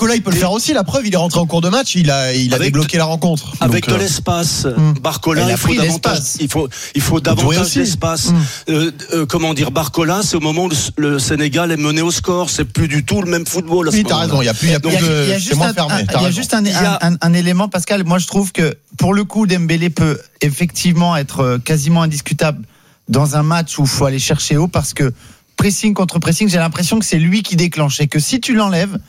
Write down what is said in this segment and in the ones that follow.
Barcola, il peut le faire aussi. La preuve, il est rentré en cours de match, il a débloqué la rencontre. Avec de l'espace. Barcola, il faut davantage d'espace. Barcola, c'est au moment où le Sénégal est mené au score. C'est plus du tout le même football. Oui, t'as raison. Il y a juste un élément, Pascal. Moi, je trouve que pour le coup, Dembélé peut effectivement être quasiment indiscutable dans un match où il faut aller chercher haut, parce que pressing contre pressing, j'ai l'impression que c'est lui qui déclenche et que si tu l'enlèves,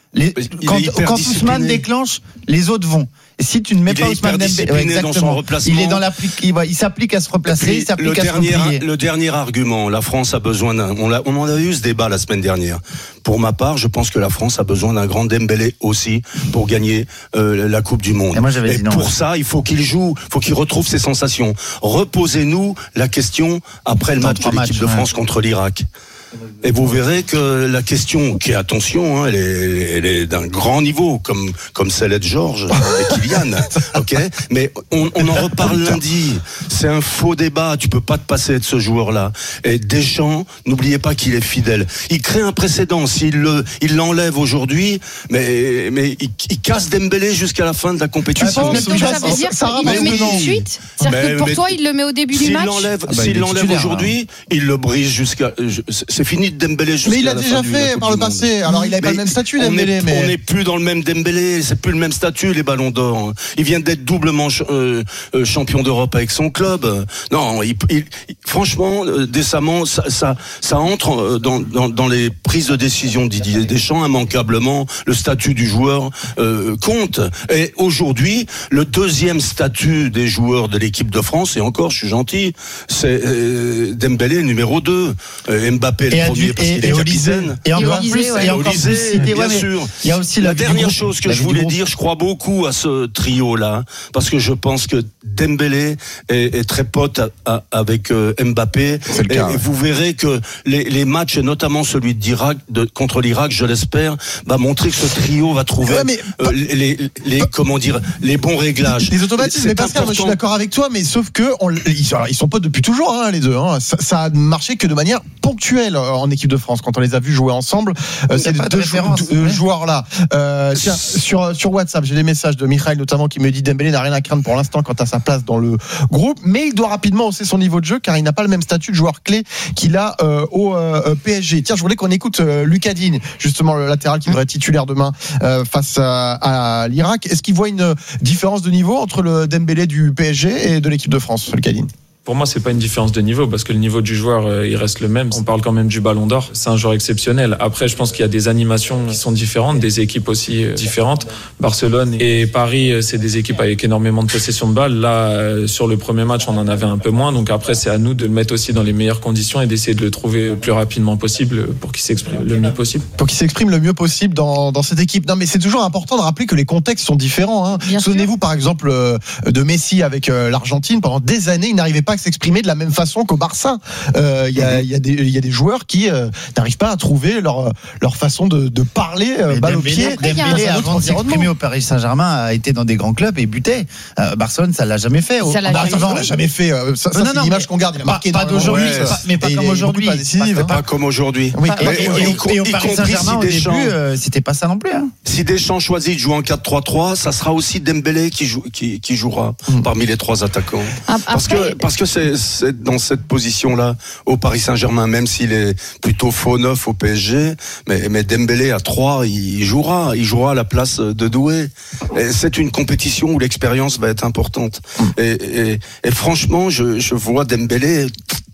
quand Ousmane déclenche, les autres vont. Et si tu ne mets pas Ousmane Dembélé, dans son replacement, il s'applique à se replacer, il s'applique à se replier. Le dernier argument, la France a besoin on en a eu ce débat la semaine dernière. Pour ma part, je pense que la France a besoin d'un grand Dembélé aussi pour gagner la Coupe du Monde. Et pour ça, il faut qu'il joue, faut qu'il retrouve ses sensations. Reposez-nous la question après le match de l'équipe de France contre l'Irak. Et vous verrez que la question, qui est attention, elle est d'un grand niveau, comme celle de Georges et Kylian, ok. Mais on en reparle lundi. C'est un faux débat. Tu peux pas te passer de ce joueur-là. Et Deschamps, n'oubliez pas qu'il est fidèle. Il crée un précédent. S'il l'enlève aujourd'hui, mais il casse Dembélé jusqu'à la fin de la compétition. Donc ça veut dire qu'il le met tout de suite. C'est-à-dire que pour toi, il le met au début du match. S'il l'enlève aujourd'hui, il le brise jusqu'à. C'est fini de Dembélé jusqu'à. Mais il a déjà fait par le passé. Alors il n'avait pas le même statut, Dembélé. On n'est plus dans le même Dembélé. C'est plus le même statut, les Ballons d'Or. Il vient d'être doublement champion d'Europe avec son club. Non, franchement, décemment, ça entre dans les prises de décision de Didier Deschamps immanquablement. Le statut du joueur compte. Et aujourd'hui, le deuxième statut des joueurs de l'équipe de France, et encore, je suis gentil, c'est Dembélé numéro 2, Mbappé le premier parce qu'il est capitaine. Et encore plus, bien sûr. Il y a aussi la dernière chose que je voulais dire, je crois beaucoup à ce trio-là, parce que je pense que Dembélé est très pote avec Mbappé. Et vous verrez que les matchs, et notamment celui contre l'Irak, je l'espère, va montrer que ce trio va trouver les bons réglages. Les automatismes, mais Pascal, moi je suis d'accord avec toi, mais sauf que ils sont potes depuis toujours, les deux. Ça a marché que de manière ponctuelle en équipe de France quand on les a vus jouer ensemble. Ces deux joueurs-là. Tiens, sur WhatsApp, j'ai des messages de Michael notamment qui me dit Dembélé n'a rien à craindre pour l'instant quant à sa place dans le groupe, mais il doit rapidement hausser son niveau de jeu car il n'a pas le même statut de joueur clé qu'il a au PSG. Tiens, je voulais qu'on écoute Lucas Digne, justement le latéral qui devrait être titulaire demain face à l'Irak. Est-ce qu'il voit une différence de niveau entre le Dembélé du PSG et de l'équipe de France, Lucas Digne? Pour moi, c'est pas une différence de niveau parce que le niveau du joueur, il reste le même. On parle quand même du Ballon d'Or. C'est un joueur exceptionnel. Après, je pense qu'il y a des animations qui sont différentes, des équipes aussi différentes. Barcelone et Paris, c'est des équipes avec énormément de possession de balle. Là, sur le premier match, on en avait un peu moins. Donc après, c'est à nous de le mettre aussi dans les meilleures conditions et d'essayer de le trouver le plus rapidement possible pour qu'il s'exprime le mieux possible. Pour qu'il s'exprime le mieux possible dans cette équipe. Non, mais c'est toujours important de rappeler que les contextes sont différents. Souvenez-vous, par exemple, de Messi avec l'Argentine. Pendant des années, il n'arrivait pas à s'exprimer de la même façon qu'au Barça. Il y a des joueurs qui n'arrivent pas à trouver leur façon de parler balle au pied. Dembélé, avant de s'exprimer au Paris Saint-Germain, a été dans des grands clubs et butait. Barcelone, ça l'a jamais fait. Ça l'a jamais fait. Ça c'est l'image qu'on garde. Il a marqué pas d'aujourd'hui, mais pas comme aujourd'hui. Pas comme aujourd'hui. Et au Paris Saint-Germain, au début, c'était pas ça non plus. Si Deschamps choisit de jouer en 4-3-3, ça sera aussi Dembélé qui jouera parmi les trois attaquants. Parce que c'est dans cette position-là au Paris Saint-Germain, même s'il est plutôt faux neuf au PSG, mais Dembélé à 3, il jouera à la place de Doué. Et c'est une compétition où l'expérience va être importante. Et franchement, je vois Dembélé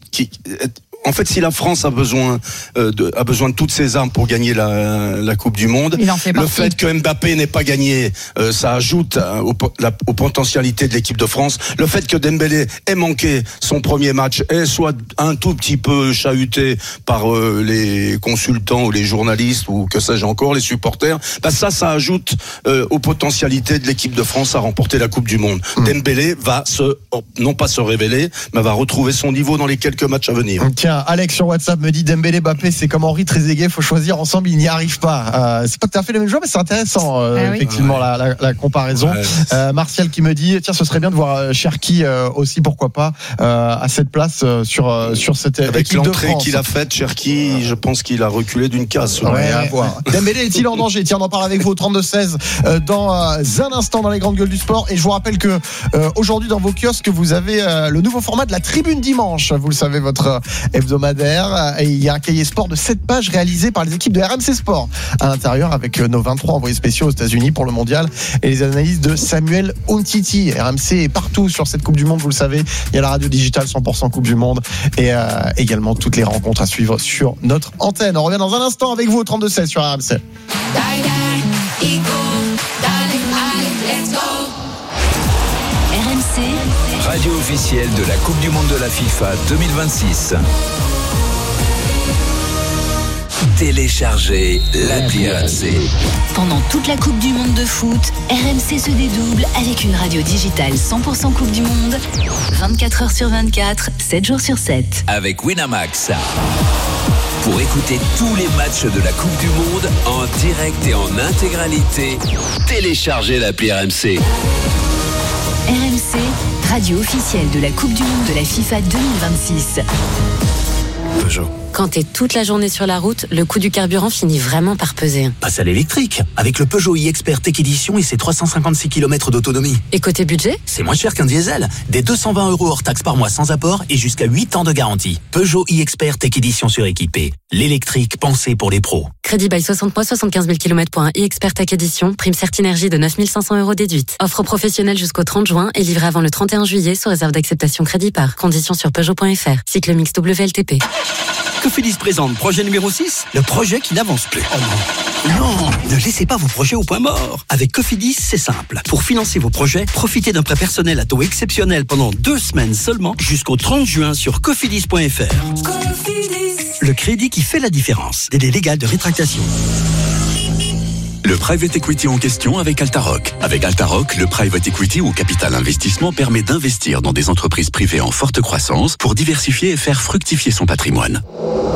en fait, si la France a besoin de toutes ses armes pour gagner la Coupe du Monde, le fait que Mbappé n'ait pas gagné, ça ajoute aux potentialités de l'équipe de France. Le fait que Dembélé ait manqué son premier match et soit un tout petit peu chahuté par les consultants ou les journalistes ou que sais-je encore, les supporters, ça ajoute aux potentialités de l'équipe de France à remporter la Coupe du Monde. Dembélé va non pas se révéler, mais va retrouver son niveau dans les quelques matchs à venir. Tiens, Tiens, Alex sur WhatsApp me dit Dembélé, Mbappé, c'est comme Henry, Trezeguet, faut choisir ensemble, ils n'y arrivent pas. C'est pas tout à fait les mêmes joueurs, mais c'est intéressant, effectivement, la comparaison. Ouais. Martial qui me dit, tiens, ce serait bien de voir Cherki aussi, pourquoi pas, à cette place sur cette avec équipe de France. Avec l'entrée qu'il a faite, Cherki, je pense qu'il a reculé d'une case. À voir. Dembélé est-il en danger? Tiens, on en parle avec vous au 32-16 dans un instant dans les grandes gueules du sport. Et je vous rappelle que aujourd'hui dans vos kiosques, vous avez le nouveau format de la Tribune Dimanche. Vous le savez, votre hebdomadaire. Et il y a un cahier sport de 7 pages réalisé par les équipes de RMC Sport à l'intérieur, avec nos 23 envoyés spéciaux aux États-Unis pour le mondial et les analyses de Samuel Umtiti. RMC est partout sur cette Coupe du Monde, vous le savez. Il y a la radio digitale 100% Coupe du Monde et également toutes les rencontres à suivre sur notre antenne. On revient dans un instant avec vous au 32-16 sur RMC. RMC, radio officielle de la Coupe du Monde de la FIFA 2026. Téléchargez l'appli RMC. Pendant toute la Coupe du Monde de foot, RMC se dédouble avec une radio digitale 100% Coupe du Monde, 24 heures sur 24, 7 jours sur 7. Avec Winamax. Pour écouter tous les matchs de la Coupe du Monde en direct et en intégralité, téléchargez l'appli RMC. RMC, radio officielle de la Coupe du Monde de la FIFA 2026. Peugeot. Quand t'es toute la journée sur la route, le coût du carburant finit vraiment par peser. Passe à l'électrique, avec le Peugeot e-Expert Tech Edition et ses 356 km d'autonomie. Et côté budget ? C'est moins cher qu'un diesel. Des 220 € hors taxe par mois sans apport et jusqu'à 8 ans de garantie. Peugeot e-Expert Tech Edition suréquipé. L'électrique pensé pour les pros. Crédit bail 60 mois, 75 000 km pour un e-Expert Tech Edition. Prime Certinergie de 9 500 € déduite. Offre professionnelle jusqu'au 30 juin et livrée avant le 31 juillet sous réserve d'acceptation crédit par. Conditions sur Peugeot.fr. Cycle mix WLTP. Cofidis présente projet numéro 6, le projet qui n'avance plus. Oh non. Non, ne laissez pas vos projets au point mort. Avec Cofidis, c'est simple. Pour financer vos projets, profitez d'un prêt personnel à taux exceptionnel pendant 2 semaines seulement jusqu'au 30 juin sur cofidis.fr. Cofidis. Le crédit qui fait la différence. Délai légal de rétractation. Le private equity en question avec Altaroc. Avec Altaroc, le private equity ou capital investissement permet d'investir dans des entreprises privées en forte croissance pour diversifier et faire fructifier son patrimoine.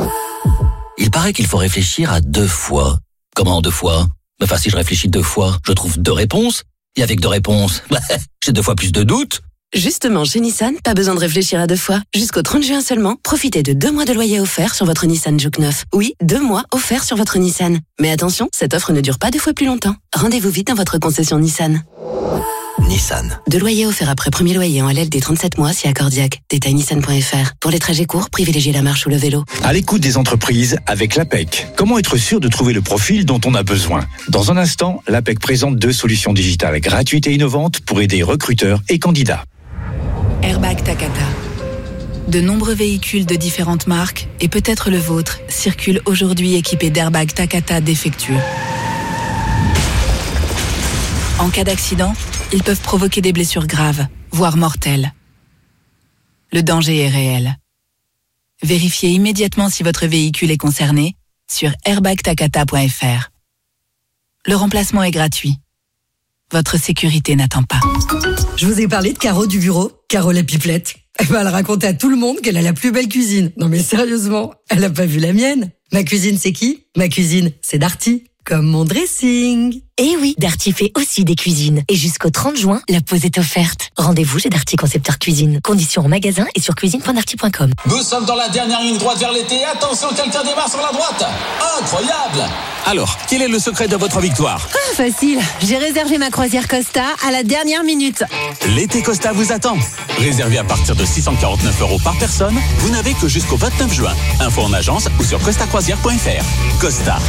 Il paraît qu'il faut réfléchir à 2 fois. Comment 2 fois ? Enfin, si je réfléchis 2 fois, je trouve 2 réponses. Et avec 2 réponses, j'ai 2 fois plus de doutes. Justement, chez Nissan, pas besoin de réfléchir à 2 fois. Jusqu'au 30 juin seulement, profitez de 2 mois de loyer offert sur votre Nissan Juke 9. Oui, 2 mois offerts sur votre Nissan. Mais attention, cette offre ne dure pas 2 fois plus longtemps. Rendez-vous vite dans votre concession Nissan. Nissan. 2 loyers offerts après premier loyer en LLD 37 mois si accordiaque. Détail nissan.fr. Pour les trajets courts, privilégiez la marche ou le vélo. À l'écoute des entreprises avec l'APEC. Comment être sûr de trouver le profil dont on a besoin ? Dans un instant, l'APEC présente 2 solutions digitales gratuites et innovantes pour aider recruteurs et candidats. Airbag Takata. De nombreux véhicules de différentes marques, et peut-être le vôtre, circulent aujourd'hui équipés d'airbags Takata défectueux. En cas d'accident, ils peuvent provoquer des blessures graves, voire mortelles. Le danger est réel. Vérifiez immédiatement si votre véhicule est concerné sur airbagtakata.fr. Le remplacement est gratuit. Votre sécurité n'attend pas. Je vous ai parlé de Caro du bureau, Caro la pipelette. Elle va raconter à tout le monde qu'elle a la plus belle cuisine. Non mais sérieusement, elle a pas vu la mienne. Ma cuisine, c'est qui ? Ma cuisine, c'est Darty. Comme mon dressing. Eh oui, Darty fait aussi des cuisines. Et jusqu'au 30 juin, la pause est offerte. Rendez-vous chez Darty Concepteur Cuisine. Conditions en magasin et sur cuisine.darty.com. Nous sommes dans la dernière ligne droite vers l'été. Attention, quelqu'un démarre sur la droite. Incroyable! Alors, quel est le secret de votre victoire ? Facile. J'ai réservé ma croisière Costa à la dernière minute. L'été Costa vous attend. Réservé à partir de 649 € par personne, vous n'avez que jusqu'au 29 juin. Info en agence ou sur costacroisière.fr. Costa.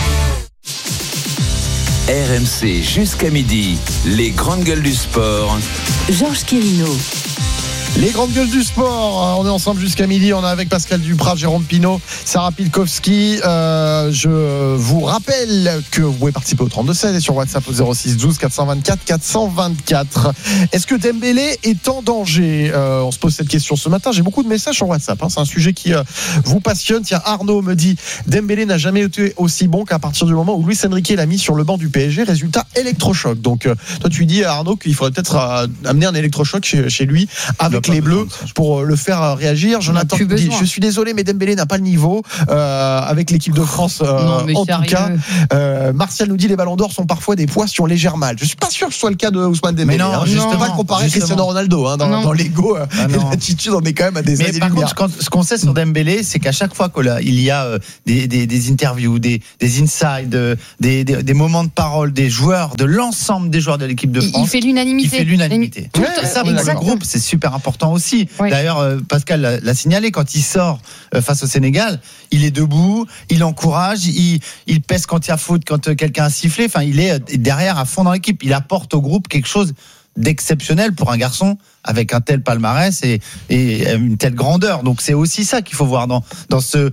RMC jusqu'à midi, les grandes gueules du sport. Georges Quérino. Les grandes gueules du sport, on est ensemble jusqu'à midi, on est avec Pascal Duprat, Jérôme Pinault, Sarah Pilkowski. Je vous rappelle que vous pouvez participer au 32-16 et sur WhatsApp au 06 12 424 424. Est-ce que Dembélé est en danger ? On se pose cette question ce matin, j'ai beaucoup de messages sur WhatsApp, c'est un sujet qui vous passionne. Tiens, Arnaud me dit Dembélé n'a jamais été aussi bon qu'à partir du moment où Luis Enrique l'a mis sur le banc du PSG, résultat électrochoc. Donc toi tu dis à Arnaud qu'il faudrait peut-être amener un électrochoc chez lui avec les Bleus pour le faire réagir. Jonathan dit, je suis désolé, mais Dembélé n'a pas le niveau avec l'équipe de France en tout cas. Martial nous dit les ballons d'or sont parfois des poids sur légère mal. Je suis pas sûr que ce soit le cas de Ousmane Dembélé. Mais non, justement, pas le comparer à Cristiano Ronaldo dans l'ego et l'attitude, on est quand même à des années. Par contre, ce qu'on sait sur Dembélé, c'est qu'à chaque fois qu'il y a des interviews, des insides, des moments de parole des joueurs, de l'ensemble des joueurs de l'équipe de France, il fait l'unanimité. Ça, pour le groupe, c'est super important aussi. Oui. D'ailleurs, Pascal l'a signalé, quand il sort face au Sénégal, il est debout, il encourage, il pèse quand il y a faute, quand quelqu'un a sifflé. Enfin, il est derrière à fond dans l'équipe. Il apporte au groupe quelque chose d'exceptionnel pour un garçon avec un tel palmarès et une telle grandeur. Donc c'est aussi ça qu'il faut voir dans ces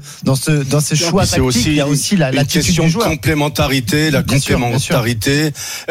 choix tactiques. Il y a aussi la question de complémentarité. La complémentarité,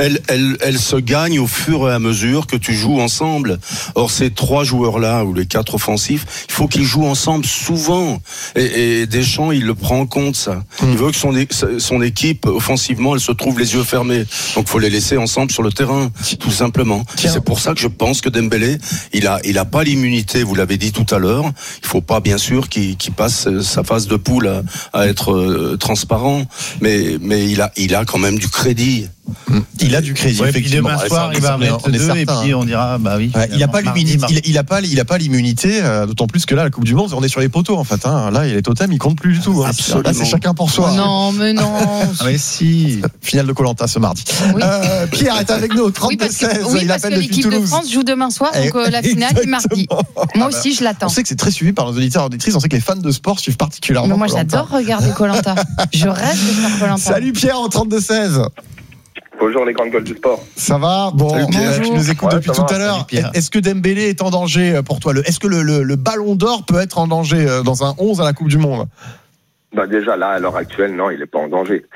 elle se gagne au fur et à mesure que tu joues ensemble. Or ces 3 joueurs-là ou les 4 offensifs, il faut qu'ils jouent ensemble souvent. Et Deschamps, il le prend en compte ça. Il veut que son équipe offensivement, elle se trouve les yeux fermés. Donc faut les laisser ensemble sur le terrain, tout simplement. C'est pour ça que je pense que Dembélé, il a pas l'immunité, vous l'avez dit tout à l'heure. Il faut pas, bien sûr, qu'il passe sa phase de poule à être transparent, mais il a quand même du crédit. Il a du crédit. Ouais, effectivement. Puis demain soir, il va mettre 2 et puis on dira bah oui. Ouais, il a pas l'immunité. Il a pas l'immunité. D'autant plus que là, la Coupe du Monde, on est sur les poteaux en fait. Là, les totems, ils comptent plus du tout. Là, c'est chacun pour soi. Non, mais non. Mais si. Finale de Koh-Lanta ce mardi. Oui. Pierre est avec nous. 32-16. Oui, parce que l'équipe de France joue demain soir, donc la finale est mardi. Moi aussi, je l'attends. On sait que c'est très suivi par nos auditeurs et auditrices. On sait que les fans de sport suivent particulièrement. Mais moi, j'adore regarder Koh-Lanta. Je rêve de faire Koh-Lanta. Salut Pierre en 32-16. Bonjour les grandes gueules du sport. Ça va? Bon, tu nous écoutes depuis tout à l'heure. Est-ce que Dembélé est en danger pour toi? Est-ce que le ballon d'or peut être en danger dans un 11 à la Coupe du Monde? Déjà là, à l'heure actuelle, non, il n'est pas en danger.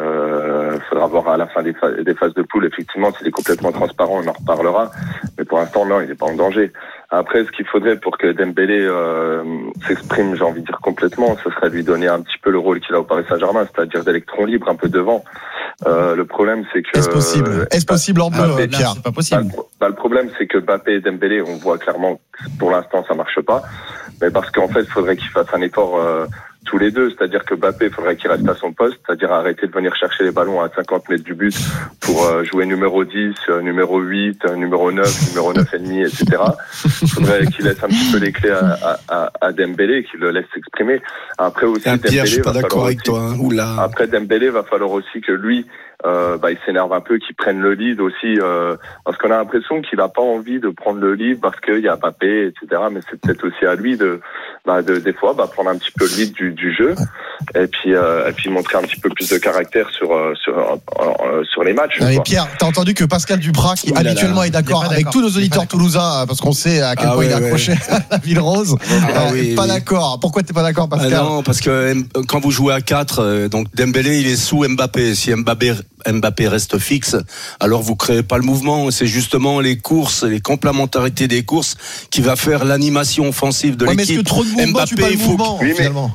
Faudra voir à la fin des phases de poule. Effectivement, s'il est complètement transparent, on en reparlera. Mais pour l'instant, non, il n'est pas en danger. Après, ce qu'il faudrait pour que Dembélé s'exprime, j'ai envie de dire complètement, ce serait lui donner un petit peu le rôle qu'il a au Paris Saint-Germain, c'est-à-dire d'électron libre, un peu devant. Le problème, c'est que... Est-ce possible en bleu, Pierre? C'est pas possible. Le problème, c'est que Mbappé et Dembélé, on voit clairement que pour l'instant, ça marche pas. Mais parce qu'en fait, il faudrait qu'ils fassent un effort tous les deux. C'est-à-dire que Mbappé, il faudrait qu'il reste à son poste, c'est-à-dire arrêter de venir chercher les ballons à 50 mètres du but pour jouer numéro 10, numéro 8, numéro 9, numéro 9,5, etc. Il faudrait qu'il laisse un petit peu les clés à Dembélé, qu'il le laisse s'exprimer. Après aussi, Pierre, je suis pas d'accord avec toi. Après Dembélé, va falloir aussi que lui, il s'énerve un peu, qu'il prenne le lead aussi, parce qu'on a l'impression qu'il n'a pas envie de prendre le lead parce qu'il y a Mbappé, etc. Mais c'est peut-être aussi à lui de des fois prendre un petit peu le lead du jeu et puis montrer un petit peu plus de caractère sur les matchs. Et Pierre, t'as entendu que Pascal Duprat, qui habituellement est d'accord avec tous nos auditeurs toulousains, parce qu'on sait à quel point il est accroché à la Ville Rose. Pas d'accord. Pourquoi t'es pas d'accord, Pascal? Non, parce que quand vous jouez à 4, donc Dembélé, il est sous Mbappé. Si Mbappé reste fixe, alors vous créez pas le mouvement. C'est justement les courses, les complémentarités des courses qui va faire l'animation offensive de l'équipe. Mais est-ce que trop de mouvement, Mbappé, il faut finalement.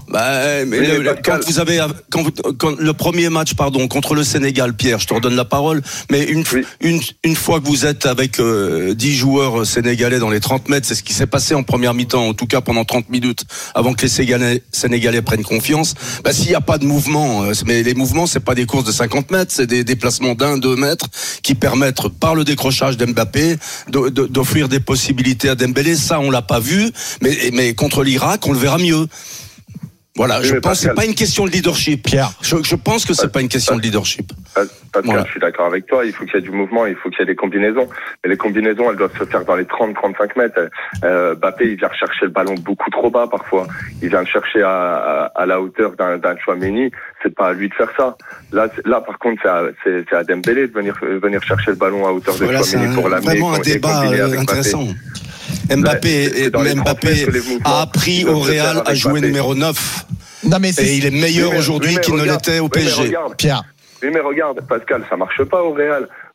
Quand le premier match, contre le Sénégal, Pierre, je te redonne la parole, mais une fois que vous êtes avec 10 joueurs sénégalais dans les 30 mètres, c'est ce qui s'est passé en première mi-temps, en tout cas pendant 30 minutes, avant que les Sénégalais prennent confiance. S'il n'y a pas de mouvement, mais les mouvements, c'est pas des courses de 50 mètres, c'est des déplacements d'1-2 mètres qui permettent, par le décrochage d'Mbappé, d'offrir des possibilités à Dembélé. Ça, on l'a pas vu, mais contre l'Irak, on le verra mieux. Voilà, je pense que c'est pas une question de leadership. Pierre. Je pense que c'est pas une question de leadership. Pascal, je suis d'accord avec toi, il faut qu'il y ait du mouvement, il faut qu'il y ait des combinaisons. Mais les combinaisons, elles doivent se faire dans les 30-35 mètres. Mbappé, il vient chercher le ballon beaucoup trop bas parfois. Il vient le chercher à la hauteur d'un Tchouaméni. C'est pas à lui de faire ça. Là par contre, c'est à Dembélé de venir chercher le ballon à hauteur de Tchouaméni pour l'amener. Vraiment un débat intéressant. Mbappé a appris au Real à jouer numéro 9. Et il est meilleur aujourd'hui qu'il ne l'était au PSG. Pierre. Oui, mais regarde, Pascal, ça marche pas au Real.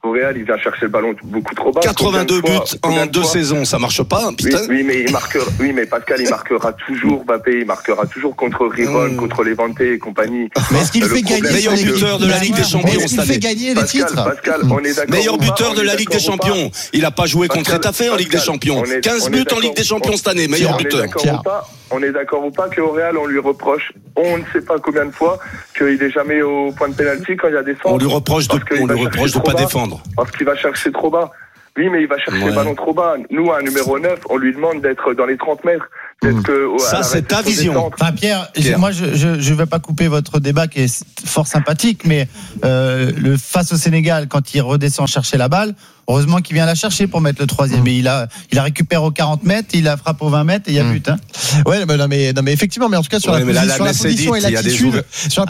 Au Real, il vient chercher le ballon beaucoup trop bas. 82 buts en 2 saisons, ça marche pas, putain. Oui, mais Pascal, il marquera toujours Mbappé, il marquera toujours contre Riron, contre Levante et compagnie. Mais est-ce qu'il fait gagner meilleur buteur de la Ligue des Champions cette année? Il fait gagner des titres. Pascal, on est d'accord. Meilleur buteur de la Ligue des Champions. Il a pas joué contre Étafé en Ligue des Champions. 15 buts en Ligue des Champions cette année, meilleur buteur. On est d'accord ou pas qu'au Real, on lui reproche, on ne sait pas combien de fois, qu'il est jamais au point de pénalty quand il y a des centres. On lui reproche de pas défendre. Parce qu'il va chercher trop bas. Oui, mais il va chercher le ballon trop bas. Nous, à un numéro 9, on lui demande d'être dans les 30 mètres. Ça, c'est ta vision. Enfin, Pierre, moi, je vais pas couper votre débat qui est fort sympathique, mais face au Sénégal, quand il redescend chercher la balle, heureusement qu'il vient la chercher pour mettre le 3e. Et il a récupéré aux 40 mètres, il la frappe aux 20 mètres et il y a but. Hein. Ouais, non, mais effectivement, mais en tout cas sur la position et l'attitude,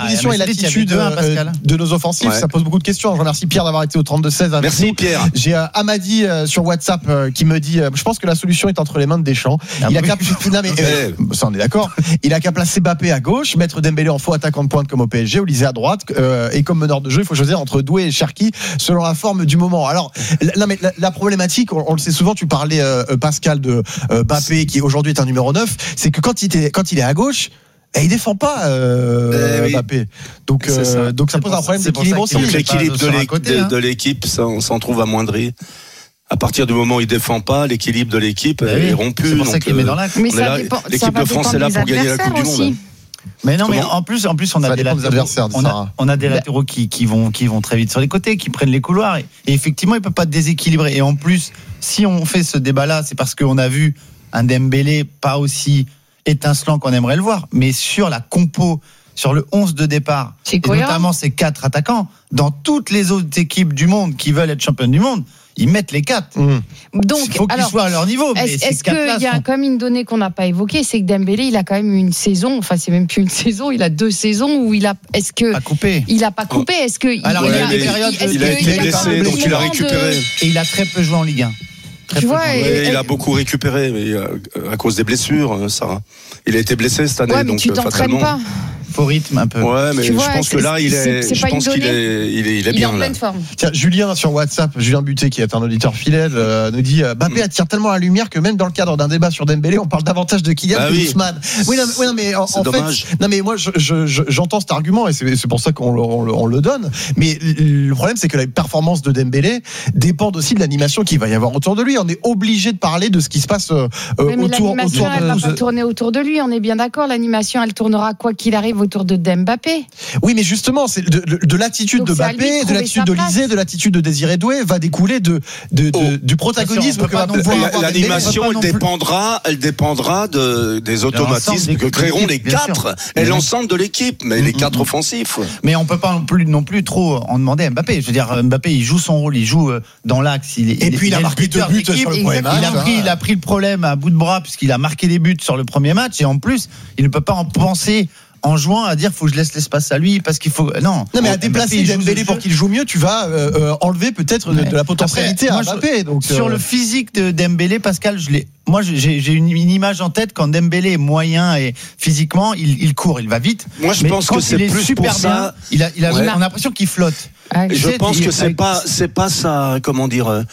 de nos offensifs, ça pose beaucoup de questions. Je remercie Pierre d'avoir été au 32-16 avec Merci nous. Pierre. J'ai Amadi sur WhatsApp qui me dit, je pense que la solution est entre les mains de Deschamps. Ça on est d'accord. Il a qu'à placer Mbappé à gauche, mettre Dembélé en faux attaquant de pointe comme au PSG, Olysée à droite, et comme meneur de jeu, il faut choisir entre Doué et Cherki selon la forme du moment. Alors, la problématique, on le sait souvent, tu parlais Pascal de Mbappé qui aujourd'hui est un numéro 9, c'est que quand il est à gauche, et il défend pas Mbappé. Donc ça pose un problème d'équilibre aussi. Donc l'équilibre de l'équipe, ça, on s'en trouve amoindri. À partir du moment où il défend pas, l'équilibre de l'équipe est rompu. C'est pour ça qu'il met dans l'axe. Mais ça dépend. L'équipe de France est là pour gagner la Coupe du Monde. Mais non, mais en plus, on a des latéraux. On a des latéraux qui vont très vite sur les côtés, qui prennent les couloirs. Et effectivement, il peut pas déséquilibrer. Et en plus, si on fait ce débat-là, c'est parce qu'on a vu un Dembélé pas aussi étincelant qu'on aimerait le voir. Mais sur la compo, sur le 11 de départ, et notamment ces 4 attaquants, dans toutes les autres équipes du monde qui veulent être championnes du monde, ils mettent les 4. Donc, il faut qu'ils soient à leur niveau. Est-ce qu'il y a quand même une donnée qu'on n'a pas évoquée, c'est que Dembélé, il a quand même une saison, enfin c'est même plus une saison, il a 2 saisons où il a, est-ce que pas coupé. Il a pas coupé, est-ce que alors il y a des périodes, il a été blessé, donc il a récupéré. Et il a très peu joué en Ligue 1. Tu vois, il a beaucoup récupéré, mais à cause des blessures, Sarah. Il a été blessé cette année, mais donc tu t'entraînes pas. Faux rythme un peu. Ouais, mais je pense que là, il est bien. Il est en pleine forme. Tiens, Julien sur WhatsApp, Julien Buté, qui est un auditeur fidèle, nous dit Mbappé attire tellement la lumière que même dans le cadre d'un débat sur Dembélé, on parle davantage de Kylian que d'Ousmane. Oui, mais en fait, non, mais moi, j'entends cet argument et c'est pour ça qu'on le donne. Mais le problème, c'est que la performance de Dembélé dépend aussi de l'animation qu'il va y avoir autour de lui. On est obligé de parler de ce qui se passe autour. L'animation, elle va pas tourner autour de lui. On est bien d'accord. L'animation, elle tournera quoi qu'il arrive autour de Mbappé. Oui, mais justement, c'est de l'attitude de Mbappé, de l'attitude d'Olysée, de l'attitude de Désiré Doué va découler du protagonisme que va pouvoir avoir. L'animation, elle dépendra des automatismes que créeront les 4 et l'ensemble de l'équipe, mais les 4 offensifs. Mais on peut pas non plus trop en demander à Mbappé. Je veux dire, Mbappé, il joue son rôle, il joue dans l'axe. Et puis il a marqué 2 buts sur le premier match. Il a pris le problème à bout de bras puisqu'il a marqué des buts sur le premier match et en plus, il ne peut pas en penser en jouant à dire faut que je laisse l'espace à lui parce qu'il faut non mais à déplacer Dembélé pour qu'il joue mieux, tu vas enlever peut-être de la potentialité à Mbappé. Donc sur le physique de Dembélé, Pascal, j'ai une image en tête quand Dembélé est moyen et physiquement il court, il va vite. Moi je pense que c'est plus super pour ça. On a l'impression qu'il flotte. Je pense que c'est pas ça, comment dire,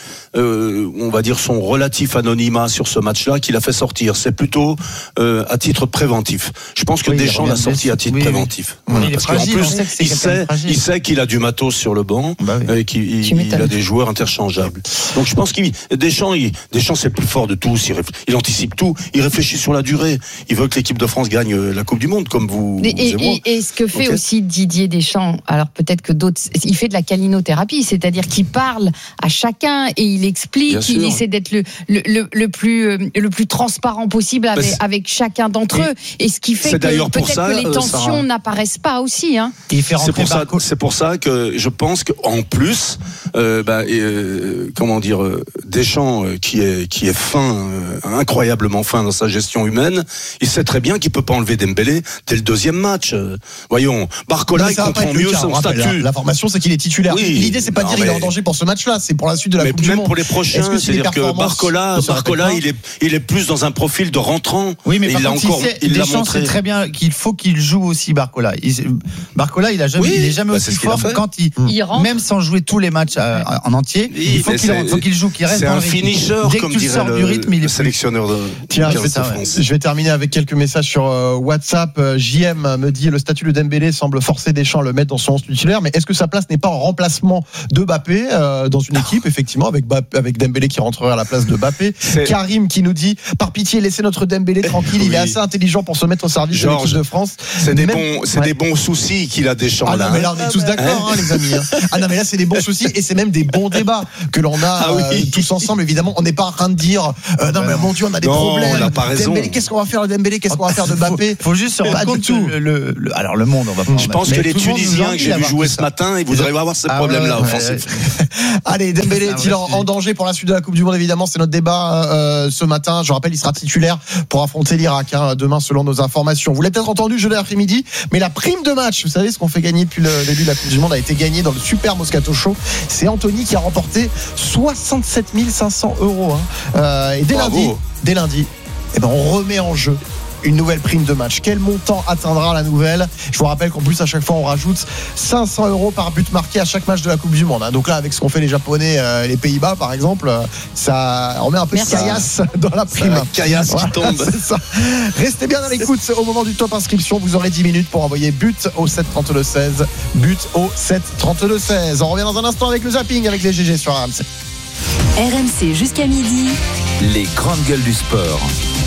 on va dire son relatif anonymat sur ce match-là qu'il a fait sortir. C'est plutôt à titre préventif. Je pense que Deschamps l'a sorti à titre préventif. Parce qu'en plus, il sait qu'il a du matos sur le banc et qu'il a des joueurs interchangeables. Donc je pense qu'il Deschamps c'est le plus fort de tous. Il anticipe tout. Il réfléchit sur la durée. Il veut que l'équipe de France gagne la Coupe du Monde, comme vous et moi. Et ce que fait aussi Didier Deschamps, alors peut-être que d'autres, il fait de la calinothérapie, c'est-à-dire qu'il parle à chacun et il explique, il essaie d'être le plus transparent possible avec chacun d'entre eux, et ce qui fait que peut-être que les tensions n'apparaissent pas aussi. Hein. C'est pour ça que je pense qu'en plus, comment dire, Deschamps qui est fin incroyablement fin dans sa gestion humaine. Il sait très bien qu'il peut pas enlever Dembélé dès le deuxième match. Voyons, Barcola, il comprend mieux son statut. L'information, c'est qu'il est titulaire. Oui, l'idée, c'est pas de dire qu'il est en danger pour ce match-là, c'est pour la suite de la Coupe du Monde. Même pour les prochains, c'est-à-dire que Barcola, il est plus dans un profil de rentrant. Oui, mais Deschamps sait très bien qu'il faut qu'il joue aussi Barcola. Barcola, il est jamais aussi fort quand il rentre, même sans jouer tous les matchs en entier. Il faut qu'il joue, qu'il reste dans le rythme. C'est un finisher, comme dirait le sélectionneur de France. Je vais terminer avec quelques messages sur WhatsApp. JM me dit le statut de Dembélé semble forcer Deschamps à le mettre dans son 11 titulaire, mais est-ce que sa place n'est pas en remplacement de Mbappé dans une équipe, effectivement, avec Dembélé qui rentrerait à la place de Mbappé. Karim qui nous dit par pitié, laissez notre Dembélé tranquille, il est assez intelligent pour se mettre au service de l'équipe de France. C'est des bons soucis qu'il a Deschamps. Non, mais là on est tous d'accord, les amis. Ah non, mais là c'est des bons soucis et c'est même des bons débats que l'on a tous ensemble. Évidemment, on n'est pas en train de dire non mais mon Dieu, on a des problèmes. On n'a pas raison. Dembélé, qu'est-ce qu'on va faire de Dembélé, qu'est-ce qu'on va faire de Mbappé? Faut juste se rendre compte alors le monde, on va pas. Je pense que les Tunisiens que j'ai vu jouer ce matin, ils voudraient avoir ces problèmes-là offensifs. Allez, Dembélé est-il en danger pour la suite de la Coupe du Monde? Évidemment, c'est notre débat ce matin. Je rappelle, il sera titulaire pour affronter l'Irak demain, selon nos informations. Vous l'avez peut-être entendu jeudi après-midi, mais la prime de match, vous savez, ce qu'on fait gagner depuis le début de la Coupe du Monde, a été gagnée dans le Super Moscato Show. C'est Anthony qui a remporté 67 500 €. Et dès lundi, on remet en jeu une nouvelle prime de match. Quel montant atteindra la nouvelle? Je vous rappelle qu'en plus, à chaque fois, on rajoute 500 € par but marqué à chaque match de la Coupe du Monde. Donc là, avec ce qu'ont fait les Japonais, les Pays-Bas, par exemple, ça remet un peu de caillasse dans la prime. Caillasse qui tombe. C'est ça. Restez bien à l'écoute. Au moment du top inscription, vous aurez 10 minutes pour envoyer but au 732-16. But au 732-16. On revient dans un instant avec le zapping, avec les GG sur RMC. RMC jusqu'à midi. Les grandes gueules du sport.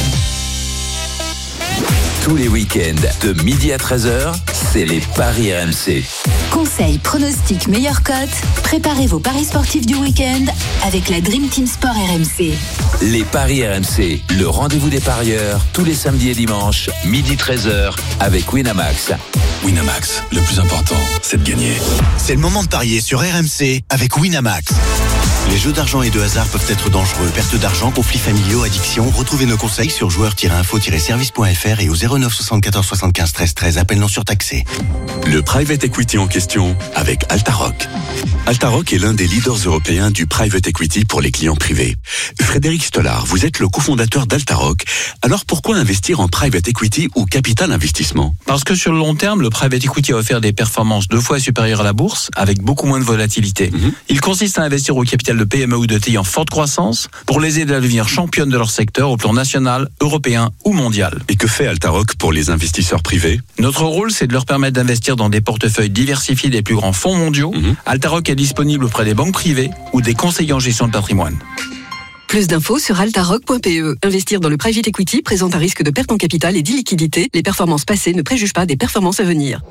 Tous les week-ends, de midi à 13h, c'est les Paris RMC. Conseils, pronostics, meilleures cotes. Préparez vos paris sportifs du week-end avec la Dream Team Sport RMC. Les Paris RMC, le rendez-vous des parieurs, tous les samedis et dimanches, midi 13h, avec Winamax. Winamax, le plus important, c'est de gagner. C'est le moment de parier sur RMC avec Winamax. Les jeux d'argent et de hasard peuvent être dangereux. Perte d'argent, conflits familiaux, addiction. Retrouvez nos conseils sur joueurs-info-service.fr et au 09 74 75 13 13. Appel non surtaxé. Le private equity en question avec Altaroc. Altaroc est l'un des leaders européens du private equity pour les clients privés. Frédéric Stollard, vous êtes le cofondateur d'Altaroc. Alors pourquoi investir en private equity ou capital investissement? Parce que sur le long terme, le private equity a offert des performances 2 fois supérieures à la bourse avec beaucoup moins de volatilité. Il consiste à investir au capital de PME ou de TI en forte croissance pour les aider à devenir championnes de leur secteur au plan national, européen ou mondial. Et que fait Altaroc pour les investisseurs privés? Notre rôle, c'est de leur permettre d'investir dans des portefeuilles diversifiés des plus grands fonds mondiaux. Altaroc est disponible auprès des banques privées ou des conseillers en gestion de patrimoine. Plus d'infos sur altaroc.pe. Investir dans le private equity présente un risque de perte en capital et d'illiquidité. Les performances passées ne préjugent pas des performances à venir.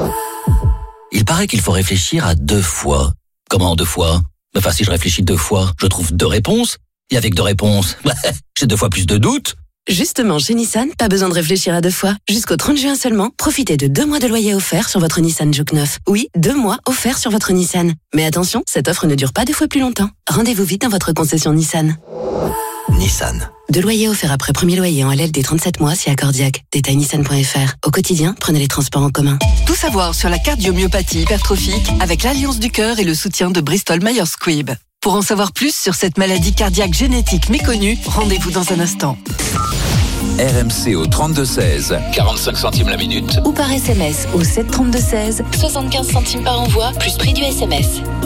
Il paraît qu'il faut réfléchir à 2 fois. Comment 2 fois? Enfin, si je réfléchis 2 fois, je trouve 2 réponses. Et avec 2 réponses, j'ai 2 fois plus de doutes. Justement, chez Nissan, pas besoin de réfléchir à 2 fois. Jusqu'au 30 juin seulement, profitez de 2 mois de loyer offert sur votre Nissan Juke 9. Oui, 2 mois offerts sur votre Nissan. Mais attention, cette offre ne dure pas 2 fois plus longtemps. Rendez-vous vite dans votre concession Nissan. Nissan. 2 loyers offerts après premier loyer en LLD 37 mois si accordiaque. Détail nissan.fr. Au quotidien, prenez les transports en commun. Tout savoir sur la cardiomyopathie hypertrophique avec l'Alliance du Cœur et le soutien de Bristol Myers Squibb. Pour en savoir plus sur cette maladie cardiaque génétique méconnue, rendez-vous dans un instant. RMC au 32-16, 45 centimes la minute. Ou par SMS au 732-16, 75 centimes par envoi, plus prix du SMS.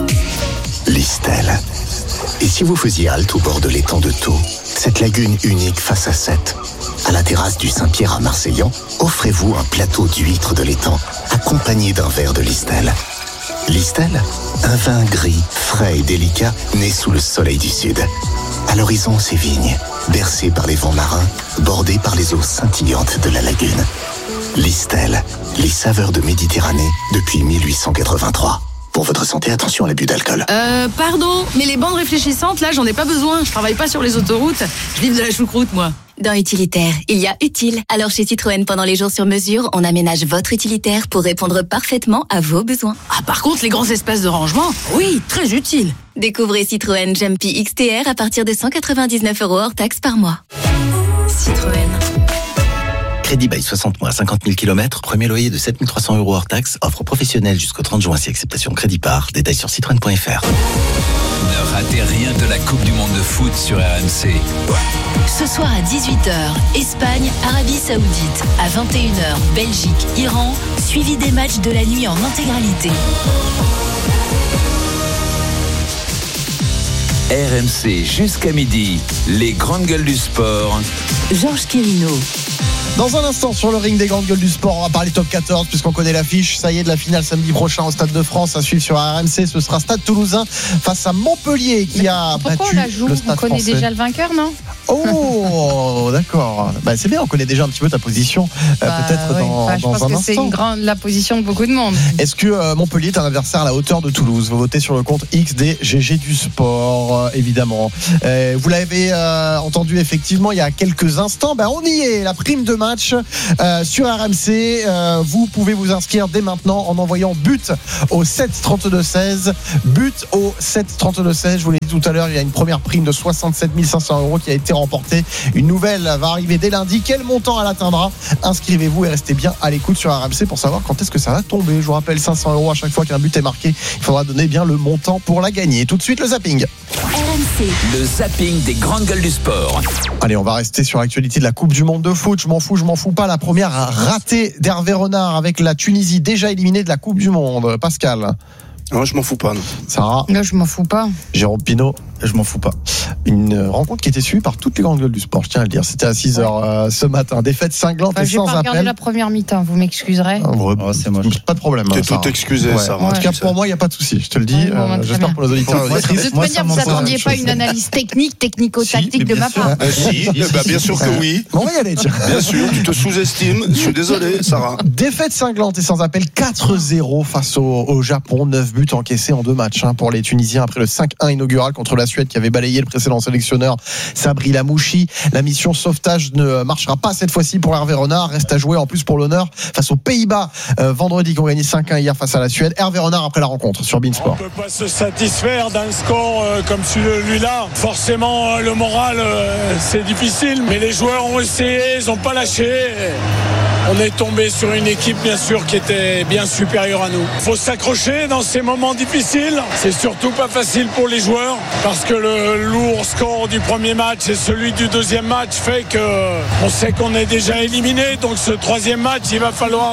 Listel. Et si vous faisiez halte au bord de l'étang de Thau, cette lagune unique face à Sète, à la terrasse du Saint-Pierre à Marseillan, offrez-vous un plateau d'huîtres de l'étang, accompagné d'un verre de Listel. Listel, un vin gris, frais et délicat, né sous le soleil du sud. À l'horizon, ces vignes, bercées par les vents marins, bordées par les eaux scintillantes de la lagune. Listel, les saveurs de Méditerranée depuis 1883. Pour votre santé, attention à l'abus d'alcool. Pardon, mais les bandes réfléchissantes, là, j'en ai pas besoin. Je travaille pas sur les autoroutes. Je vive de la choucroute, moi. Dans Utilitaire, il y a utile. Alors chez Citroën, pendant les jours sur mesure, on aménage votre utilitaire pour répondre parfaitement à vos besoins. Ah, par contre, les grands espaces de rangement, oui, très utile. Découvrez Citroën Jumpy XTR à partir de 199 € hors taxe par mois. Citroën. Crédit bail 60 mois, 50 000 km, premier loyer de 7 300 € hors taxe, offre professionnelle jusqu'au 30 juin si acceptation crédit par. Détails sur citroën.fr. Ne ratez rien de la Coupe du Monde de foot sur RMC. Ce soir à 18h, Espagne, Arabie Saoudite. À 21h, Belgique, Iran. Suivi des matchs de la nuit en intégralité. RMC jusqu'à midi, les grandes gueules du sport. Georges Quirino. Dans un instant, sur le ring des grandes gueules du sport, on va parler top 14 puisqu'on connaît l'affiche. Ça y est, de la finale samedi prochain au Stade de France à suivre sur RMC. Ce sera Stade Toulousain face à Montpellier qui a battu on la joue, le Stade on connaît français. déjà le vainqueur, non? Oh, d'accord. Bah, c'est bien, on connaît déjà un petit peu ta position. Peut-être oui. dans je un pense que instant. c'est la position de beaucoup de monde. Est-ce que Montpellier est un adversaire à la hauteur de Toulouse? Vous votez sur le compte X des GG du sport, évidemment. Vous l'avez entendu effectivement il y a quelques instants. On y est, la prime de match sur RMC. Vous pouvez vous inscrire dès maintenant en envoyant but au 7 32 16. But au 7 32 16. Je vous l'ai dit tout à l'heure, il y a une première prime de 67 500 € qui a été remportée. Une nouvelle va arriver dès lundi. Quel montant elle atteindra? Inscrivez-vous et restez bien à l'écoute sur RMC pour savoir quand est-ce que ça va tomber. Je vous rappelle, 500 € à chaque fois qu'un but est marqué. Il faudra donner bien le montant pour la gagner. Tout de suite, le zapping. RMC. Le zapping des grandes gueules du sport. Allez, on va rester sur l'actualité de la Coupe du Monde de foot. Je m'en fous pas. La première ratée d'Hervé Renard avec la Tunisie déjà éliminée de la Coupe du Monde. Pascal. Non, je m'en fous pas. Non. Sarah. Non, je m'en fous pas. Jérôme Pinault. Je m'en fous pas. Une rencontre qui était suivie par toutes les grandes gueules du sport, je tiens à le dire. C'était à 6h ce matin. Défaite cinglante et sans appel. Je vais pas regarder la première mi-temps, vous m'excuserez. C'est moche. Pas de problème. T'es tout excusé, Sarah. En tout cas, pour moi, il n'y a pas de souci. Je te le dis. J'espère pour nos auditeurs et auditrices. De toute manière, vous n'attendiez pas une analyse technico-tactique de ma part. Si, bien sûr que oui. On va y aller, tiens. Bien sûr, tu te sous-estimes. Je suis désolé, Sarah. Défaite cinglante et sans appel 4-0 face au Japon. 9 buts encaissés en 2 matchs pour les Tunisiens après le 5-1 inaugural contre la Suède qui avait balayé le précédent sélectionneur Sabri Lamouchi. La mission sauvetage ne marchera pas cette fois-ci pour Hervé Renard. Reste à jouer en plus pour l'honneur face aux Pays-Bas vendredi qui ont gagné 5-1 hier face à la Suède. Hervé Renard après la rencontre sur Beansport. On ne peut pas se satisfaire d'un score comme celui-là. Forcément, le moral, c'est difficile. Mais les joueurs ont essayé, ils n'ont pas lâché. On est tombé sur une équipe, bien sûr, qui était bien supérieure à nous. Il faut s'accrocher dans ces moments difficiles. C'est surtout pas facile pour les joueurs parce que le lourd score du premier match et celui du deuxième match fait qu'on sait qu'on est déjà éliminé. Donc ce troisième match, il va falloir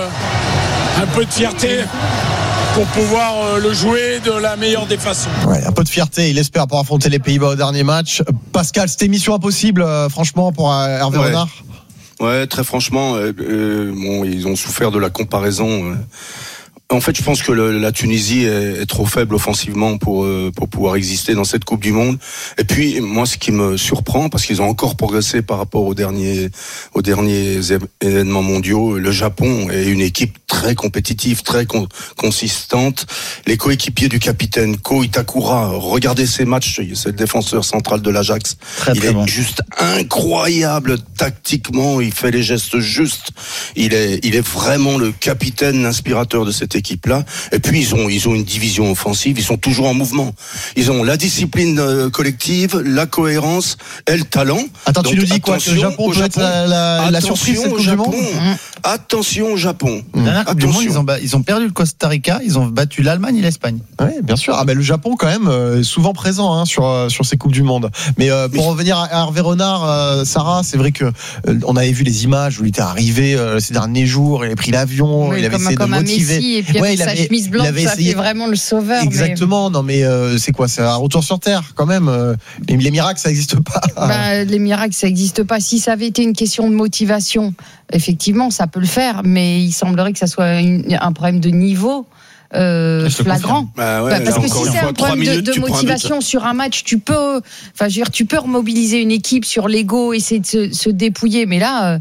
un peu de fierté pour pouvoir le jouer de la meilleure des façons. Ouais, un peu de fierté, il espère pour affronter les Pays-Bas au dernier match. Pascal, c'était mission impossible, franchement, pour Hervé Renard. Ouais, très franchement, ils ont souffert de la comparaison. En fait, je pense que la Tunisie est trop faible offensivement pour pouvoir exister dans cette Coupe du Monde. Et puis, moi, ce qui me surprend, parce qu'ils ont encore progressé par rapport aux derniers événements mondiaux, le Japon est une équipe très compétitive, très consistante. Les coéquipiers du capitaine Ko Itakura, regardez ces matchs, c'est le défenseur central de l'Ajax. Il est juste incroyable tactiquement, il fait les gestes justes. Il est vraiment le capitaine, l'inspirateur de cette équipe-là. Et puis ils ont une division offensive, ils sont toujours en mouvement. Ils ont la discipline collective, la cohérence et le talent. Attends, tu nous dis quoi, que le Japon peut être la surprise cette Coupe du Monde ? Attention au Japon. Coupe du Monde, ils ont perdu le Costa Rica, ils ont battu l'Allemagne et l'Espagne. Oui, bien sûr. Le Japon quand même est souvent présent sur ces Coupes du Monde. Mais pour revenir à Hervé Renard, Sarah, c'est vrai que on avait vu les images où il était arrivé ces derniers jours, il a pris l'avion, il avait essayé de motiver. Messi, et puis avec sa chemise blanche, ça fait vraiment le sauveur. Exactement. Mais... Non, mais c'est quoi ? C'est un retour sur terre quand même. Les miracles, ça n'existe pas. Les miracles, ça n'existe pas. Si ça avait été une question de motivation, effectivement, ça peut le faire. Mais il semblerait que ça soit un problème de niveau. Flagrant. Parce que si c'est un problème de motivation sur un match, tu peux remobiliser une équipe sur l'ego, essayer de se dépouiller. Mais là,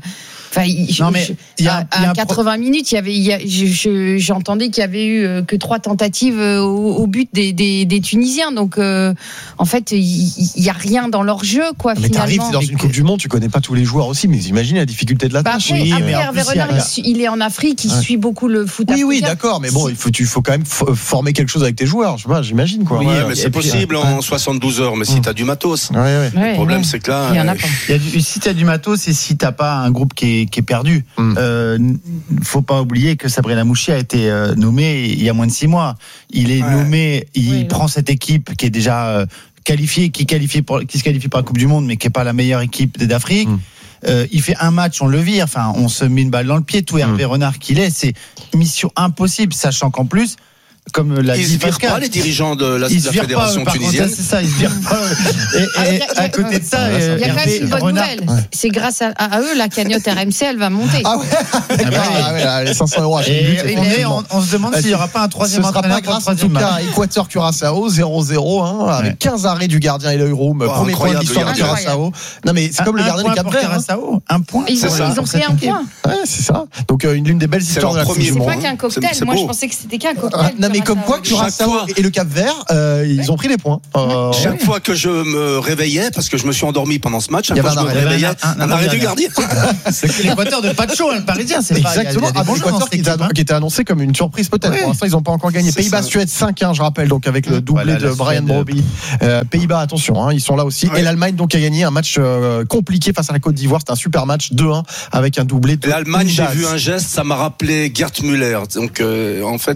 Enfin, à 80 minutes, j'entendais qu'il y avait eu que 3 tentatives au but des Tunisiens. Donc, en fait, il y a rien dans leur jeu, quoi. Mais t'arrives dans une Coupe du Monde, tu connais pas tous les joueurs aussi, mais imagine la difficulté de la tâche. Après, Hervé Renard, il est en Afrique, il suit beaucoup le foot africain. Oui, d'accord, mais bon, il faut quand même former quelque chose avec tes joueurs. Je sais pas, j'imagine, quoi. Oui, mais c'est possible en 72 heures, mais si t'as du matos. Le problème, c'est que là, il y en a pas. Si t'as du matos et si t'as pas un groupe qui est perdu, faut pas oublier que Sabri Lamouchi a été nommé il y a moins de 6 mois. Il est nommé, il prend cette équipe qui est déjà qualifiée, qui se qualifie pour la Coupe du Monde, mais qui est pas la meilleure équipe d'Afrique. Il fait un match, on le vire. Enfin, on se met une balle dans le pied. Tout Hervé Renard qu'il est, c'est mission impossible, sachant qu'en plus, comme l'a dit Pascal, ils se virent pas les dirigeants de la fédération tunisienne. C'est ça, ils se virent pas. Et à côté de ça, il y a quand même une bonne nouvelle. C'est grâce à eux la cagnotte RMC, elle va monter. Ah ouais, les 500 euros. On se demande s'il n'y aura pas un troisième entraîneur. Ce sera pas grâce en tout cas à Équateur Curaçao 0-0 avec 15 arrêts du gardien et l'œil room. Premier point de l'histoire de Curaçao. Non mais c'est comme le gardien du Cap-Vert. Un point. Ils ont fait un point. Ouais, c'est ça. Donc l'une des belles histoires de la Coupe du Monde. C'est pas qu'un cocktail. Moi je pensais que c'était qu'un cocktail. Mais comme quoi, Curaçao et le Cap-Vert, ils ont pris les points. Chaque fois que je me réveillais, parce que je me suis endormi pendant ce match, chaque fois que je me réveillais, un arrêt du gardien. C'est l'Équateur de Pacho, le Parisien, c'est pas exactement. L'Équateur qui était annoncé comme une surprise peut-être. Pour l'instant, ils n'ont pas encore gagné. Pays-Bas-Suède 5-1, je rappelle, donc avec le doublé de Brian Brobby. Pays-Bas, attention, ils sont là aussi. Et l'Allemagne donc a gagné un match compliqué face à la Côte d'Ivoire. C'était un super match 2-1 avec un doublé de l'Allemagne. J'ai vu un geste, ça m'a rappelé Gerd Müller. Donc en fait,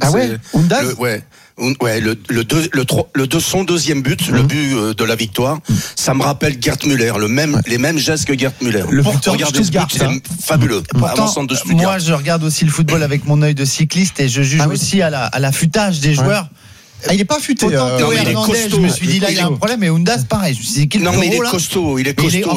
son deuxième but, le but de la victoire, ça me rappelle Gerd Müller, les mêmes gestes que Gerd Müller. Regardez ce but, c'est fabuleux. Pourtant, moi, je regarde aussi le football avec mon œil de cycliste et je juge aussi à l'affûtage des joueurs. Il est pas affûté. Il est costaud. Je me suis dit là il y a un problème, mais Undas pareil. Je me suis dit non mais il est costaud, il est